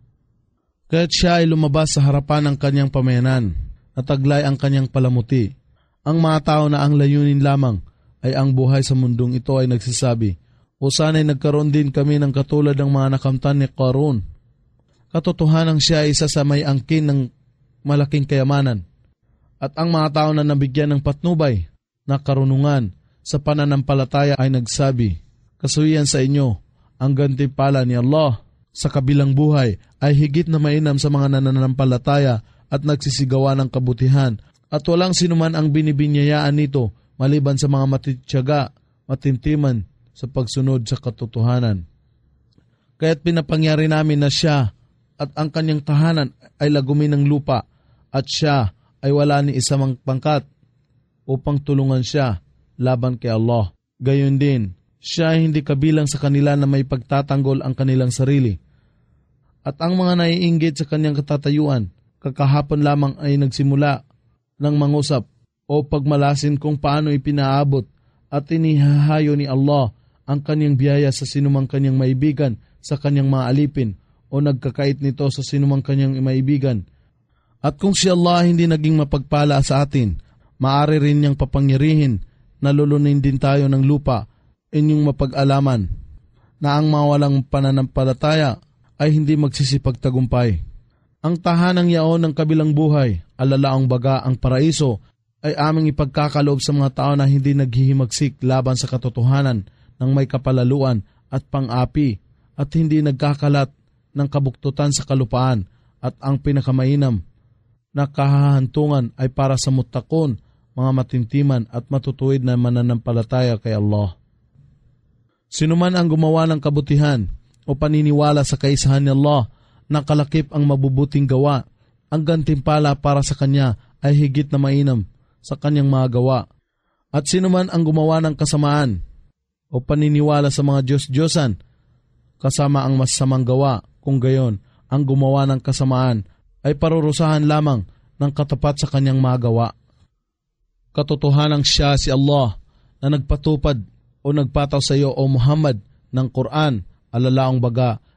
Kaya't siya ay lumabas sa harapan ng kanyang pamayanan, nataglay ang kanyang palamuti. Ang mga tao na ang layunin lamang ay ang buhay sa mundong ito ay nagsasabi, o sana'y nagkaroon din kami ng katulad ng mga nakamtan ni Qarun. Katotohanang siya ay isa sa may angkin ng malaking kayamanan. At ang mga tao na nabigyan ng patnubay na karunungan sa pananampalataya ay nagsabi, kasuyan sa inyo, ang gantimpala ni Allah sa kabilang buhay ay higit na mainam sa mga nananampalataya at nagsisigawa ng kabutihan, at walang sinuman ang binibinyayaan nito maliban sa mga matityaga, matintiman sa pagsunod sa katotohanan. Kaya't pinapangyari namin na siya at ang kanyang tahanan ay lagumin ng lupa, at siya ay wala ni isang pangkat upang tulungan siya laban kay Allah. Gayon din, siya ay hindi kabilang sa kanila na may pagtatanggol ang kanilang sarili. At ang mga naiinggit sa kanyang katatayuan, kakahapon lamang ay nagsimula ng mangusap o pagmalasin kung paano ipinaabot at inihahayo ni Allah ang kanyang biyaya sa sinumang kanyang maibigan sa kanyang mga alipin o nagkakait nito sa sinumang kanyang maibigan. At kung si Allah hindi naging mapagpala sa atin, maaari rin niyang papangyarihin na lulunin din tayo ng lupa, inyong mapag-alaman na ang mawalang pananampalataya ay hindi magsisipagtagumpay. Ang tahanang yaon ng kabilang buhay, alalaang baga ang paraiso, ay aming ipagkakaloob sa mga tao na hindi naghihimagsik laban sa katotohanan ng may kapalaluan at pang-api at hindi nagkakalat ng kabuktutan sa kalupaan, at ang pinakamainam na kahahantungan ay para sa mutakon, mga matintiman at matutuwid na mananampalataya kay Allah. Sinuman ang gumawa ng kabutihan o paniniwala sa kaisahan ni Allah na kalakip ang mabubuting gawa, ang gantimpala para sa kanya ay higit na mainam sa kanyang mga gawa. At sinuman ang gumawa ng kasamaan o paniniwala sa mga Diyos-Diyosan, kasama ang masasamang gawa, kung gayon, ang gumawa ng kasamaan ay parurusahan lamang ng katapat sa kanyang mga gawa. Katotohanang siya si Allah na nagpatupad o nagpataw sa iyo o Muhammad ng Quran, alalaong baga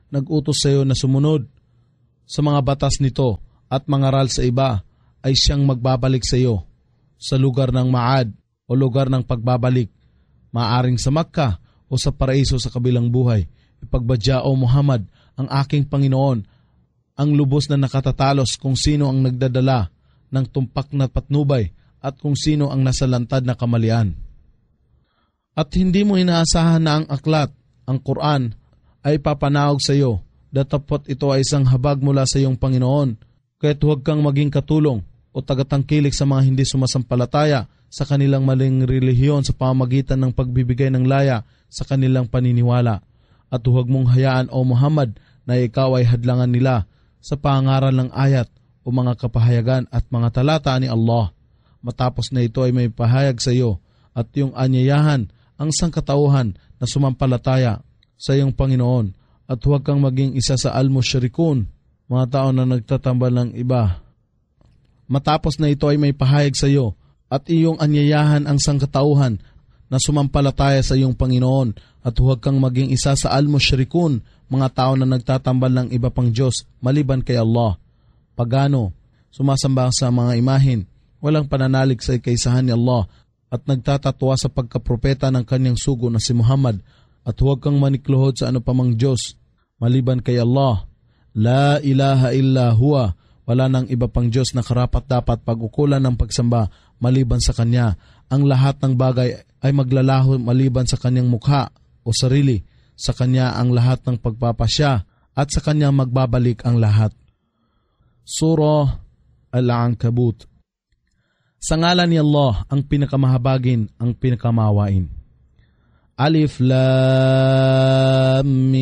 nag-utos sa iyo na sumunod sa mga batas nito at mangaral sa iba, ay siyang magbabalik sa iyo sa lugar ng Maad o lugar ng pagbabalik, maaring sa Makkah o sa paraiso sa kabilang buhay. Ipagbadya, O Muhammad, ang aking Panginoon, ang lubos na nakatatalos kung sino ang nagdadala ng tumpak na patnubay at kung sino ang nasalantad na kamalian. At hindi mo inaasahan na ang aklat, ang Quran, ay papanawag sa iyo, datapot ito ay isang habag mula sa iyong Panginoon, kaya't huwag kang maging katulong o tagatangkilik sa mga hindi sumasampalataya sa kanilang maling relihiyon sa pamamagitan ng pagbibigay ng laya sa kanilang paniniwala. At huwag mong hayaan, O Muhammad, na ikaw ay hadlangan nila sa pangaral ng ayat o mga kapahayagan at mga talata ni Allah. Matapos na ito ay may pahayag sa iyo at iyong anyayahan ang sangkatauhan na sumampalataya sa iyong Panginoon, at huwag kang maging isa sa al-musyrikun, mga tao na nagtatambal ng iba. Matapos na ito ay may pahayag sa iyo at iyong anyayahan ang sangkatauhan na sumampalataya sa iyong Panginoon, at huwag kang maging isa sa al-musyrikun, mga tao na nagtatambal ng iba pang Diyos maliban kay Allah. Pagano, sumasamba sa mga imahin, walang pananalig sa kaisahan ni Allah, at nagtatatwa sa pagkapropeta ng kanyang sugo na si Muhammad, at huwag kang manikluhod sa ano pamang Diyos maliban kay Allah. La ilaha illa huwa, wala nang iba pang Diyos na karapat dapat pag-ukulan ng pagsamba maliban sa Kanya. Ang lahat ng bagay ay maglalaho maliban sa Kanyang mukha o sarili. Sa Kanya ang lahat ng pagpapasya at sa Kanya magbabalik ang lahat. Surah Al-Ankabut. Sa ngalan ni Allah, ang pinakamahabagin, ang pinakamawain. Alif Lam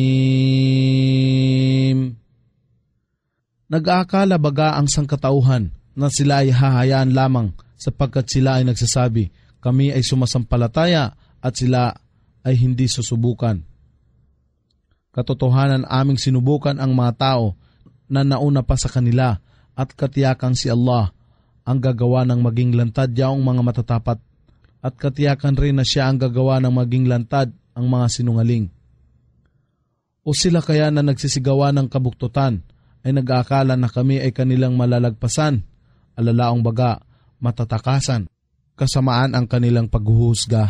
Mim. Nag-aakala baga ang sangkatauhan na sila ay hahayaan lamang sapagkat sila ay nagsasabi, kami ay sumasampalataya, at sila ay hindi susubukan. Katotohanan, aming sinubukan ang mga tao na nauna pa sa kanila, at katiyakang si Allah ang gagawa ng maging lantad yaong mga matatapat, at katiyakan rin na siya ang gagawa ng maging lantad ang mga sinungaling. O sila kaya na nagsisigawa ng kabuktutan ay nag-aakala na kami ay kanilang malalagpasan, alalaong baga, matatakasan, kasamaan ang kanilang paghuhusga.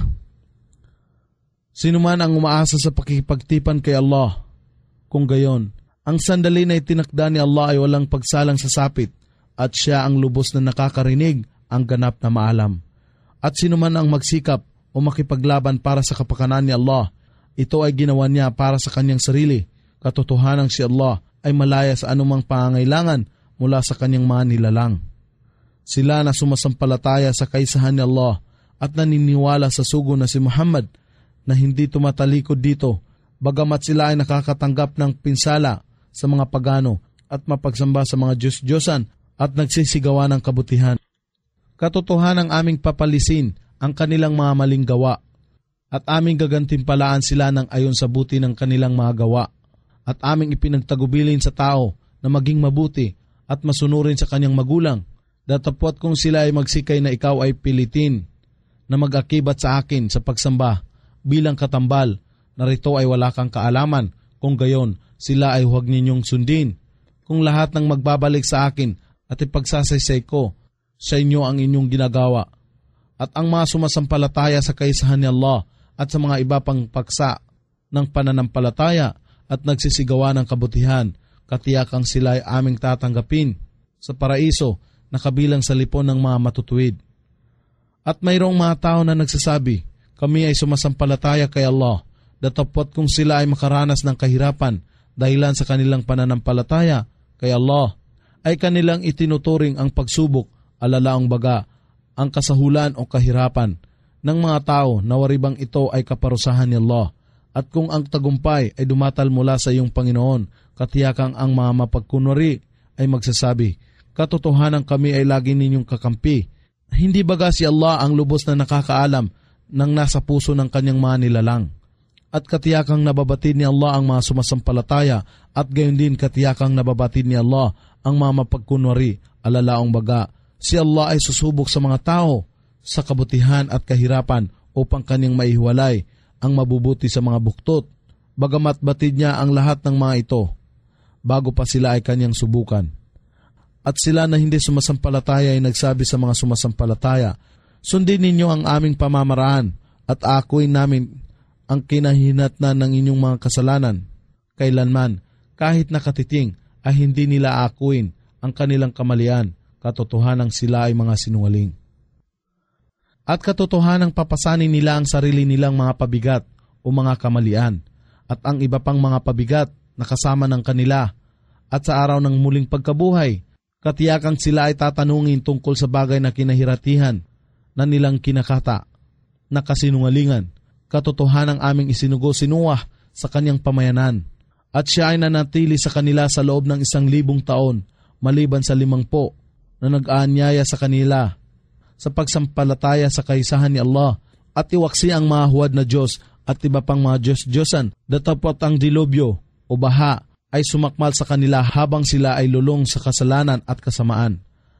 Sino man ang umaasa sa pakikipagtipan kay Allah, kung gayon, ang sandali na itinakda ni Allah ay walang pagsalang sa sapit, at siya ang lubos na nakakarinig, ang ganap na maalam. At sino man ang magsikap o makipaglaban para sa kapakanan ni Allah, ito ay ginawa niya para sa kanyang sarili. Katotohanan si Allah ay malaya sa anumang pangangailangan mula sa kanyang mga nilalang. Sila na sumasampalataya sa kaisahan ni Allah at naniniwala sa sugo na si Muhammad na hindi tumatalikod dito, bagamat sila ay nakakatanggap ng pinsala sa mga pagano at mapagsamba sa mga Diyos-Diyosan at nagsisigawa ng kabutihan. Katotohanan ang aming papalisin ang kanilang mga maling gawa, at aming gagantimpalaan sila ng ayon sa buti ng kanilang mga gawa, at aming ipinagtagubilin sa tao na maging mabuti at masunurin sa kanyang magulang, datapwat kung sila ay magsikay na ikaw ay pilitin na mag-akibat sa akin sa pagsamba bilang katambal, narito ay wala kang kaalaman, kung gayon sila ay huwag ninyong sundin. Kung lahat ng magbabalik sa akin at ipagsasaysay ko sa inyo ang inyong ginagawa, at ang mga sumasampalataya sa kaisahan ni Allah at sa mga iba pang paksa ng pananampalataya at nagsisigawa ng kabutihan, katiyakang sila ay aming tatanggapin sa paraiso na kabilang sa lipon ng mga matutuwid. At mayroong mga tao na nagsasabi, kami ay sumasampalataya kay Allah, datapwat kung sila ay makaranas ng kahirapan dahilan sa kanilang pananampalataya kay Allah, ay kanilang itinuturing ang pagsubok, alalaong baga, ang kasahulan o kahirapan ng mga tao na waribang ito ay kaparusahan ni Allah. At kung ang tagumpay ay dumatal mula sa iyong Panginoon, katiyakang ang mga mapagkunwari ay magsasabi, katotohanan kami ay lagi ninyong kakampi. Hindi baga si Allah ang lubos na nakakaalam ng nasa puso ng kanyang mga nilalang? At katiyakang nababatid ni Allah ang mga sumasampalataya, at gayon din katiyakang nababatid ni Allah ang mga mapagkunwari, alalaong baga, si Allah ay susubok sa mga tao sa kabutihan at kahirapan upang kanyang maihiwalay ang mabubuti sa mga buktot bagamat batid niya ang lahat ng mga ito, bago pa sila ay kanyang subukan. At sila na hindi sumasampalataya ay nagsabi sa mga sumasampalataya, sundin ninyo ang aming pamamaraan at akuin namin ang kinahinatnan ng inyong mga kasalanan. Kailanman, kahit nakatiting, ay hindi nila akuin ang kanilang kamalian, katotohanang sila ay mga sinungaling. At katotohanang papasanin nila ang sarili nilang mga pabigat o mga kamalian at ang iba pang mga pabigat na kasama ng kanila. At sa araw ng muling pagkabuhay, katiyakang sila ay tatanungin tungkol sa bagay na kinahiratihan na nilang kinakata, na kasinungalingan. Katotohanang aming isinugo si Noah sa kanyang pamayanan, at siya ay nanatili sa kanila sa loob ng isang libong taon, maliban sa limangpo na nag-aanyaya sa kanila sa pagsampalataya sa kaisahan ni Allah, at iwaksi ang mga huwad na Diyos at iba pang mga Diyos-Diyosan, datapot ang dilubyo o baha ay sumakmal sa kanila habang sila ay lulong sa kasalanan at kasamaan.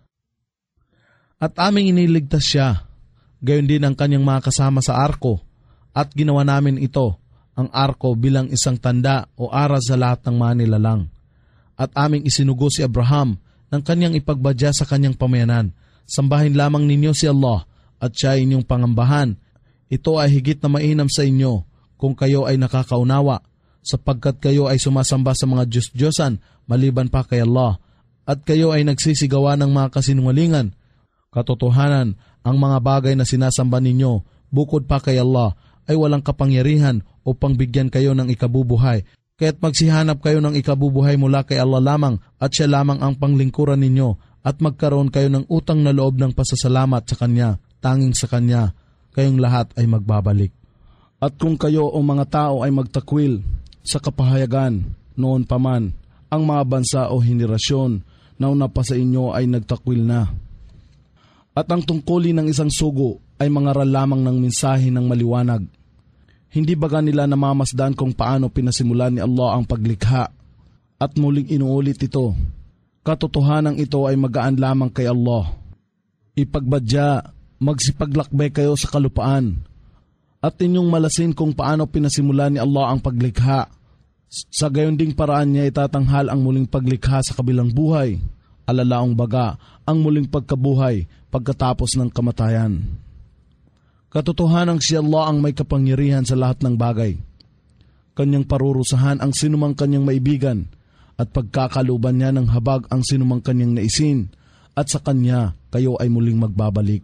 At aming iniligtas siya, gayon din ang kanyang mga kasama sa arko, at ginawa namin ito, ang arko, bilang isang tanda o aras sa lahat ng mga nilalang. At aming isinugo si Abraham ng kanyang ipagbadya sa kanyang pamayanan, sambahin lamang ninyo si Allah at siya inyong pangambahan. Ito ay higit na mainam sa inyo kung kayo ay nakakaunawa, sapagkat kayo ay sumasamba sa mga Diyos-Diyosan maliban pa kay Allah, at kayo ay nagsisigawa ng mga kasinungalingan. Katotohanan, ang mga bagay na sinasamba ninyo bukod pa kay Allah ay walang kapangyarihan upang bigyan kayo ng ikabubuhay, kaya't magsihanap kayo ng ikabubuhay mula kay Allah lamang, at siya lamang ang panglingkuran ninyo, at magkaroon kayo ng utang na loob ng pasasalamat sa Kanya. Tanging sa Kanya kayong lahat ay magbabalik. At kung kayo o mga tao ay magtakwil sa kapahayagan, noon pa man, ang mga bansa o henerasyon na una pa sa inyo ay nagtakwil na. At ang tungkulin ng isang sugo ay mangaral lamang ng mensahe ng maliwanag. Hindi baga nila namamasdan kung paano pinasimulan ni Allah ang paglikha, at muling inuulit ito. Katotohanan ito ay magaan lamang kay Allah. Ipagbadya, magsipaglakbay kayo sa kalupaan, at inyong malasin kung paano pinasimulan ni Allah ang paglikha. Sa gayon ding paraan niya itatanghal ang muling paglikha sa kabilang buhay, alalaong baga ang muling pagkabuhay pagkatapos ng kamatayan. Katotohanang si Allah ang may kapangyarihan sa lahat ng bagay. Kanyang parurusahan ang sinumang kanyang maibigan, at pagkakaluban niya ng habag ang sinumang kanyang naisin, at sa Kanya kayo ay muling magbabalik.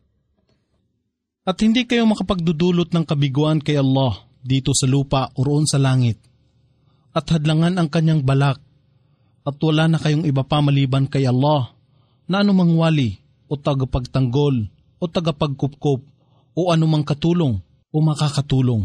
At hindi kayo makapagdudulot ng kabiguan kay Allah dito sa lupa o roon sa langit, at hadlangan ang Kanyang balak, at wala na kayong iba pa maliban kay Allah, na anumang wali o tagapagtanggol o tagapagkupkop o anumang katulong o makakatulong.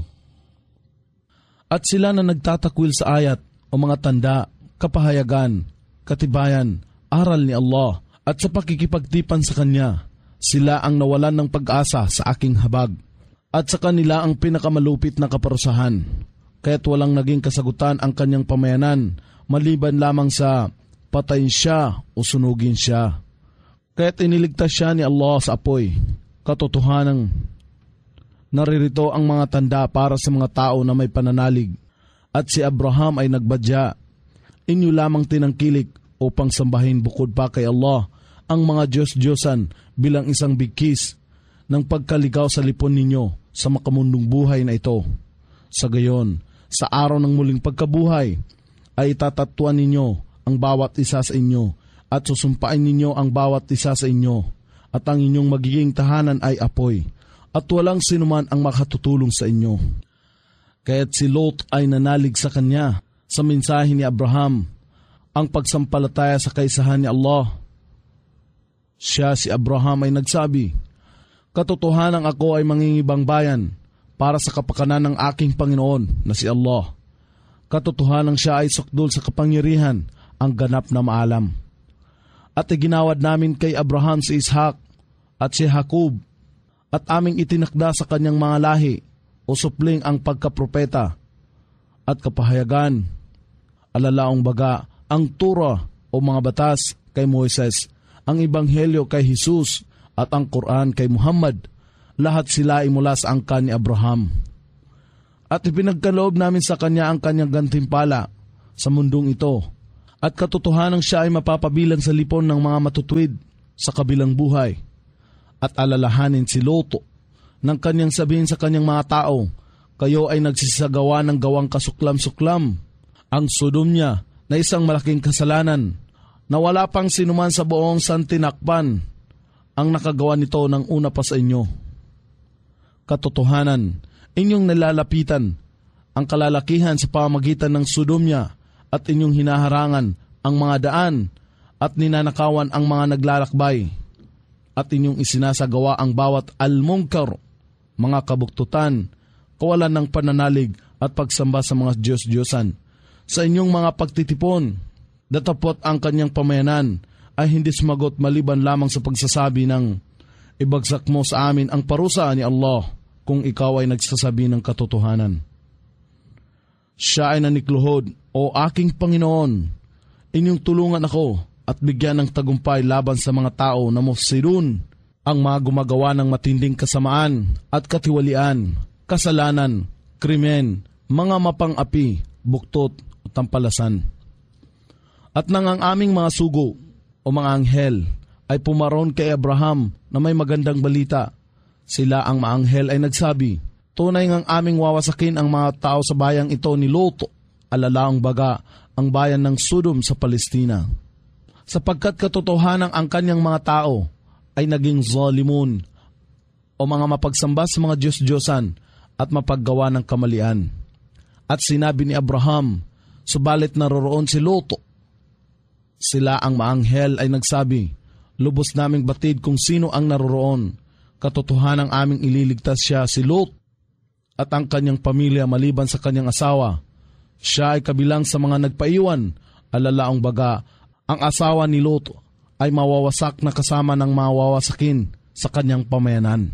At sila na nagtatakwil sa ayat o mga tanda, kapahayagan, katibayan, aral ni Allah, at sa pakikipagtipan sa Kanya, sila ang nawalan ng pag-asa sa aking habag, at sa kanila ang pinakamalupit na kaparusahan. Kaya't walang naging kasagutan ang kanyang pamayanan, maliban lamang sa patayin siya o sunugin siya. Kaya't iniligtas siya ni Allah sa apoy. Katotohanang naririto ang mga tanda para sa mga tao na may pananalig, at si Abraham ay nagbadya. Inyo lamang tinangkilik upang sambahin bukod pa kay Allah ang mga Diyos-Diyosan bilang isang bigkis ng pagkaligaw sa lipon ninyo sa makamundong buhay na ito. Sa gayon, sa araw ng muling pagkabuhay, ay itatatuan ninyo ang bawat isa sa inyo at susumpain ninyo ang bawat isa sa inyo, at ang inyong magiging tahanan ay apoy, at walang sinuman ang makatutulong sa inyo. Kaya't si Lot ay nanalig sa kanya sa mensahe ni Abraham, ang pagsampalataya sa kaisahan ni Allah. Siya, si Abraham, ay nagsabi, katotohanan ako ay mangingibang bayan para sa kapakanan ng aking Panginoon na si Allah. Katotohanan siya ay sukdol sa kapangyarihan, ang ganap na maalam. At iginawad namin kay Abraham si Ishak at si Jacob, at aming itinakda sa kanyang mga lahi o supling ang pagkapropeta at kapahayagan, alalaong baga ang Torah o mga batas kay Moises, ang Ebanghelyo kay Jesus, at ang Quran kay Muhammad. Lahat sila ay mula sa angkan ni Abraham. At ipinagkaloob namin sa kanya ang kanyang gantimpala sa mundong ito. At katotohanan siya ay mapapabilang sa lipon ng mga matutuwid sa kabilang buhay. At alalahanin si Lot nang kanyang sabihin sa kanyang mga tao, kayo ay nagsisagawa ng gawang kasuklam-suklam. Ang Sodom niya na isang malaking kasalanan na wala pang sinuman sa buong santinakpan ang nakagawa nito ng una pa sa inyo. Katotohanan, inyong nalalapitan ang kalalakihan sa pamagitan ng Sodomya at inyong hinaharangan ang mga daan at ninanakawan ang mga naglalakbay at inyong isinasagawa ang bawat almungkar, mga kabuktutan, kawalan ng pananalig at pagsamba sa mga Diyos-Diyosan. Sa inyong mga pagtitipon, datapot ang kanyang pamayanan ay hindi sumagot maliban lamang sa pagsasabi ng ibagsak mo sa amin ang parusa ni Allah kung ikaw ay nagsasabi ng katotohanan. Siya ay nanikluhod, o aking Panginoon, inyong tulungan ako at bigyan ng tagumpay laban sa mga tao na mufsidun, ang mga gumagawa ng matinding kasamaan at katiwalian, kasalanan, krimen, mga mapang-api, buktot o tampalasan. At nang ang aming mga sugo o mga anghel ay pumaron kay Abraham na may magandang balita, sila ang mga anghel ay nagsabi, tunay ngang aming wawasakin ang mga tao sa bayang ito ni Lot, alalaang baga ang bayan ng Sodom sa Palestina. Sapagkat katotohanan ang kanyang mga tao ay naging zalimun o mga mapagsamba sa mga Diyos-Diyosan at mapaggawa ng kamalian. At sinabi ni Abraham, subalit naroroon si Lot. Sila ang maanghel ay nagsabi, lubos naming batid kung sino ang naroroon. Katotohanan ang aming ililigtas siya si Lot at ang kanyang pamilya maliban sa kanyang asawa. Siya ay kabilang sa mga nagpaiwan, alalaang baga, ang asawa ni Lot ay mawawasak na kasama ng mawawasakin sa kanyang pamayanan.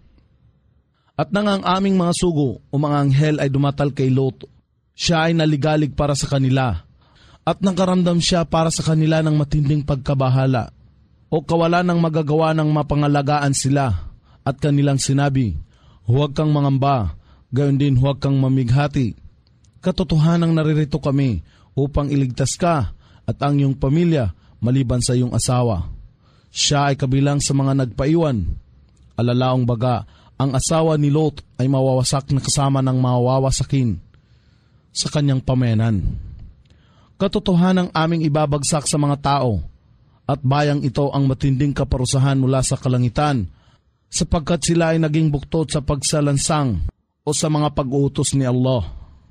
At nang ang aming mga sugo o mga anghel ay dumatal kay Lot, siya ay naligalig para sa kanila at nakaramdam siya para sa kanila ng matinding pagkabahala o kawalan ng magagawa ng mapangalagaan sila at kanilang sinabi, huwag kang mangamba, gayon din huwag kang mamighati. Katotohanang naririto kami upang iligtas ka at ang iyong pamilya maliban sa iyong asawa. Siya ay kabilang sa mga nagpaiwan. Alalaong baga, ang asawa ni Lot ay mawawasak na kasama ng mawawasakin sa kanyang pamayanan. Katotohanang aming ibabagsak sa mga tao at bayang ito ang matinding kaparusahan mula sa kalangitan sapagkat sila ay naging buktot sa pagsalansang o sa mga pag-uutos ni Allah.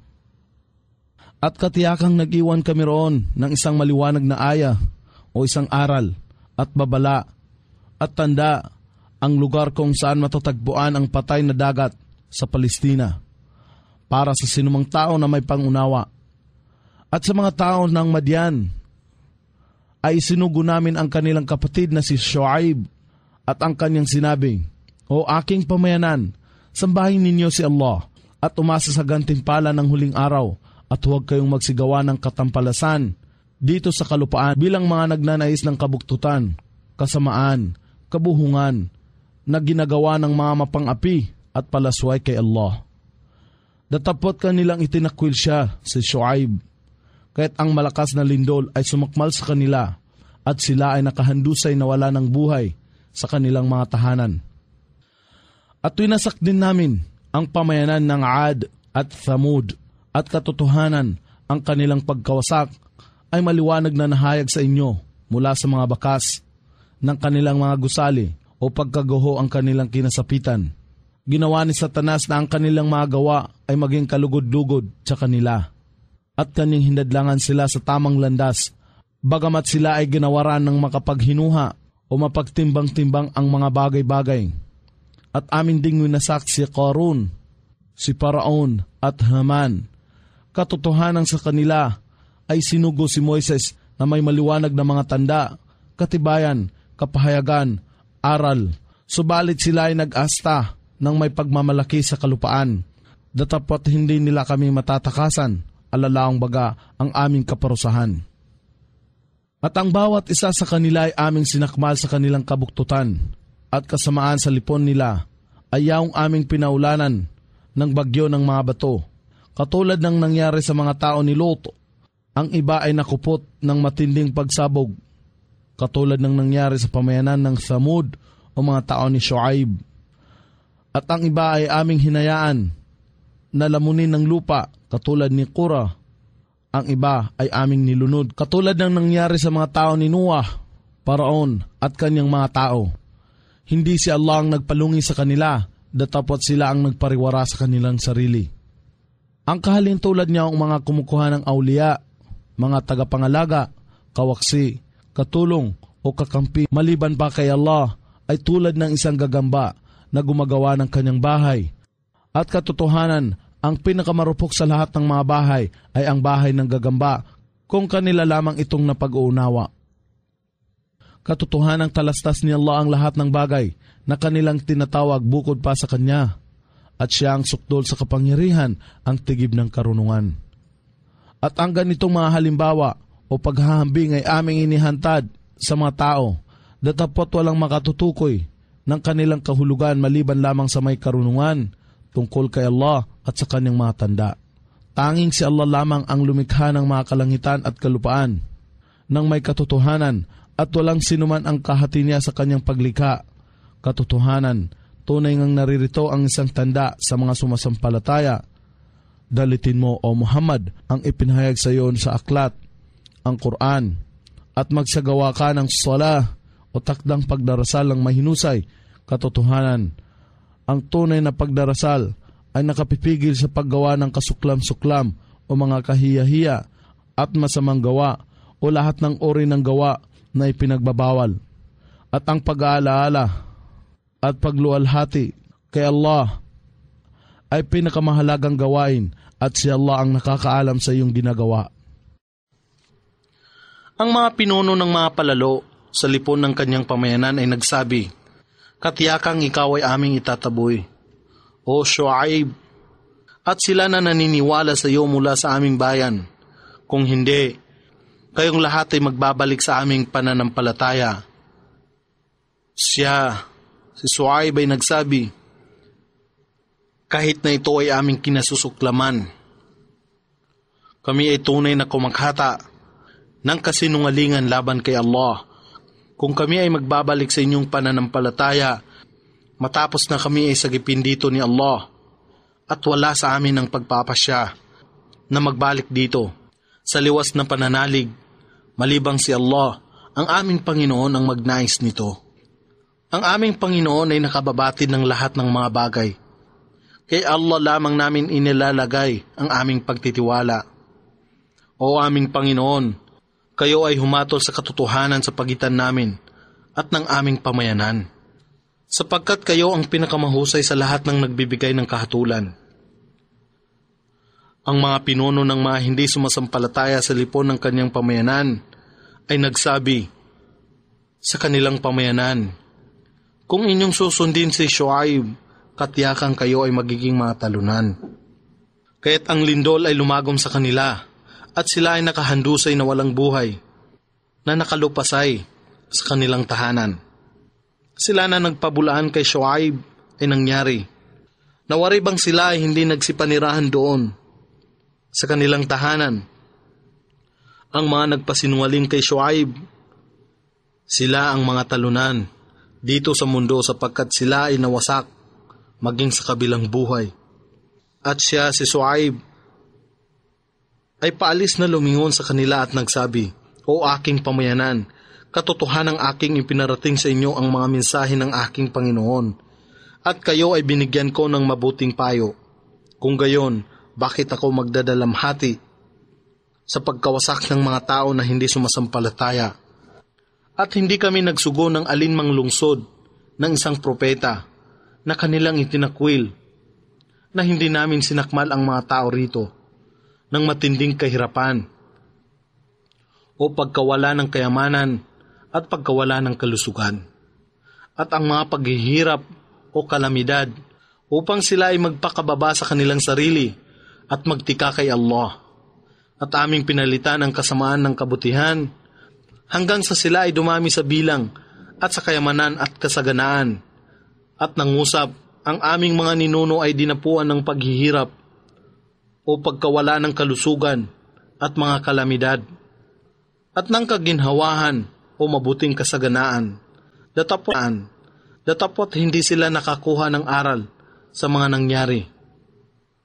At katiyakang nag-iwan kami roon ng isang maliwanag na aya o isang aral at babala at tanda ang lugar kung saan matatagpuan ang patay na dagat sa Palestina para sa sinumang tao na may pangunawa. At sa mga tao ng Madian ay sinugo namin ang kanilang kapatid na si Shuaib at ang kanyang sinabi, o aking pamayanan, sambahin ninyo si Allah at umasa sa gantimpala ng huling araw at huwag kayong magsigawa ng katampalasan dito sa kalupaan bilang mga nagnanais ng kabuktutan, kasamaan, kabuhungan na ginagawa ng mga mapang-api at palasway kay Allah. Datapot kanilang itinakwil siya, si Shuaib, kahit ang malakas na lindol ay sumakmal sa kanila at sila ay nakahandusay na wala ng buhay sa kanilang mga tahanan. At winasak din namin ang pamayanan ng Ad at Thamud at katotohanan ang kanilang pagkawasak ay maliwanag na nahayag sa inyo mula sa mga bakas ng kanilang mga gusali o pagkaguho ang kanilang kinasapitan. Ginawa ni Satanas na ang kanilang mga gawa ay maging kalugod-lugod sa kanila at kanyang hinadlangan sila sa tamang landas bagamat sila ay ginawaran ng makapaghinuha o mapagtimbang-timbang ang mga bagay-bagay. At amin ding winasak si Qarun, si Paraon at Haman. Katotohanan sa kanila ay sinugo si Moises na may maliwanag na mga tanda, katibayan, kapahayagan, aral. Subalit sila ay nag-asta ng may pagmamalaki sa kalupaan. Datapot hindi nila kami matatakasan, alalaang baga ang aming kaparusahan. At ang bawat isa sa kanila ay aming sinakmal sa kanilang kabuktutan at kasamaan sa lipon nila ay yaong aming pinaulanan ng bagyo ng mga bato katulad ng nangyari sa mga tao ni Lot. Ang iba ay nakupot ng matinding pagsabog, katulad ng nangyari sa pamayanan ng Thamud o mga tao ni Shuaib. At ang iba ay aming hinayaan na lamunin ng lupa, katulad ni Qura. Ang iba ay aming nilunod, katulad ng nangyari sa mga tao ni Noah, Paraon at kanyang mga tao. Hindi si Allah ang nagpalungi sa kanila, datapot sila ang nagpariwara sa kanilang sarili. Ang kahalintulad niya ang mga kumukuha ng awliya, mga tagapangalaga, kawaksi, katulong o kakampi maliban pa kay Allah ay tulad ng isang gagamba na gumagawa ng kanyang bahay. At katotohanan, ang pinakamarupok sa lahat ng mga bahay ay ang bahay ng gagamba kung kanila lamang itong napag-uunawa. Katotohanang talastas ni Allah ang lahat ng bagay na kanilang tinatawag bukod pa sa Kanya, at Siya ang sukdol sa kapangyarihan, ang tigib ng karunungan. At ang ganitong mga halimbawa o paghahambing ay aming inihantad sa mga tao, datapot walang makatutukoy ng kanilang kahulugan maliban lamang sa may karunungan tungkol kay Allah at sa Kanyang mga tanda. Tanging si Allah lamang ang lumikha ng mga kalangitan at kalupaan nang may katotohanan, at walang sinuman ang kahati niya sa Kanyang paglikha. Katotohanan, tunay ngang naririto ang isang tanda sa mga sumasampalataya. Dalitin mo, O Muhammad, ang ipinahayag sa iyo sa aklat, ang Quran, at magsagawa ka ng salah o takdang pagdarasal ng mahinusay. Katotohanan, ang tunay na pagdarasal ay nakapipigil sa paggawa ng kasuklam-suklam o mga kahiya-hiya at masamang gawa o lahat ng uri ng gawa na ipinagbabawal. At ang pag-aalaala at pagluwalhati kay Allah ay pinakamahalagang gawain, at si Allah ang nakakaalam sa iyong ginagawa. Ang mga pinuno ng mga palalo sa lipon ng kanyang pamayanan ay nagsabi, "Katiyakang ikaw ay aming itataboy, O Shuaib, at sila na naniniwala sa iyo mula sa aming bayan. Kung hindi, kayong lahat ay magbabalik sa aming pananampalataya." Siya, si Shuaib ay nagsabi, "Kahit na ito ay aming kinasusuklaman, kami ay tunay na kumakhata ng kasinungalingan laban kay Allah. Kung kami ay magbabalik sa inyong pananampalataya, matapos na kami ay sagipin dito ni Allah, at wala sa amin ang pagpapasya na magbalik dito sa liwas na pananalig, malibang si Allah, ang aming Panginoon ang magnais nito. Ang aming Panginoon ay nakababatid ng lahat ng mga bagay. Kay Allah lamang namin inilalagay ang aming pagtitiwala. O aming Panginoon, kayo ay humatol sa katotohanan sa pagitan namin at ng aming pamayanan, sapagkat kayo ang pinakamahusay sa lahat ng nagbibigay ng kahatulan." Ang mga pinuno ng mga hindi sumasampalataya sa lipon ng kanyang pamayanan ay nagsabi sa kanilang pamayanan, "Kung inyong susundin si Shuaib, katiyakang kayo ay magiging mga talunan." Kaya't ang lindol ay lumagom sa kanila, at sila ay nakahandusay na walang buhay, na nakalupasay sa kanilang tahanan. Sila na nagpabulaan kay Shuaib ay nangyari. Nawari bang sila ay hindi nagsipanirahan doon sa kanilang tahanan? Ang mga nagpasinungaling kay Shuaib, sila ang mga talunan dito sa mundo, sapagkat sila ay nawasak maging sa kabilang buhay. At siya, si Shuaib, ay paalis na lumingon sa kanila at nagsabi, "O aking pamayanan, katotohanang aking ipinarating sa inyo ang mga mensahe ng aking Panginoon, at kayo ay binigyan ko ng mabuting payo. Kung gayon, bakit ako magdadalamhati sa pagkawasak ng mga tao na hindi sumasampalataya? At hindi kami nagsugo ng alinmang lungsod ng isang propeta na kanilang itinakwil, na hindi namin sinakmal ang mga tao rito ng matinding kahirapan o pagkawala ng kayamanan at pagkawala ng kalusugan, at ang mga paghihirap o kalamidad, upang sila ay magpakababa sa kanilang sarili at magtika kay Allah. At aming pinalitan ang kasamaan ng kabutihan hanggang sa sila ay dumami sa bilang at sa kayamanan at kasaganaan. At nangusap, ang aming mga ninuno ay dinapuan ng paghihirap o pagkawala ng kalusugan at mga kalamidad, at ng kaginhawahan o mabuting kasaganaan, datapot, datapot hindi sila nakakuha ng aral sa mga nangyari.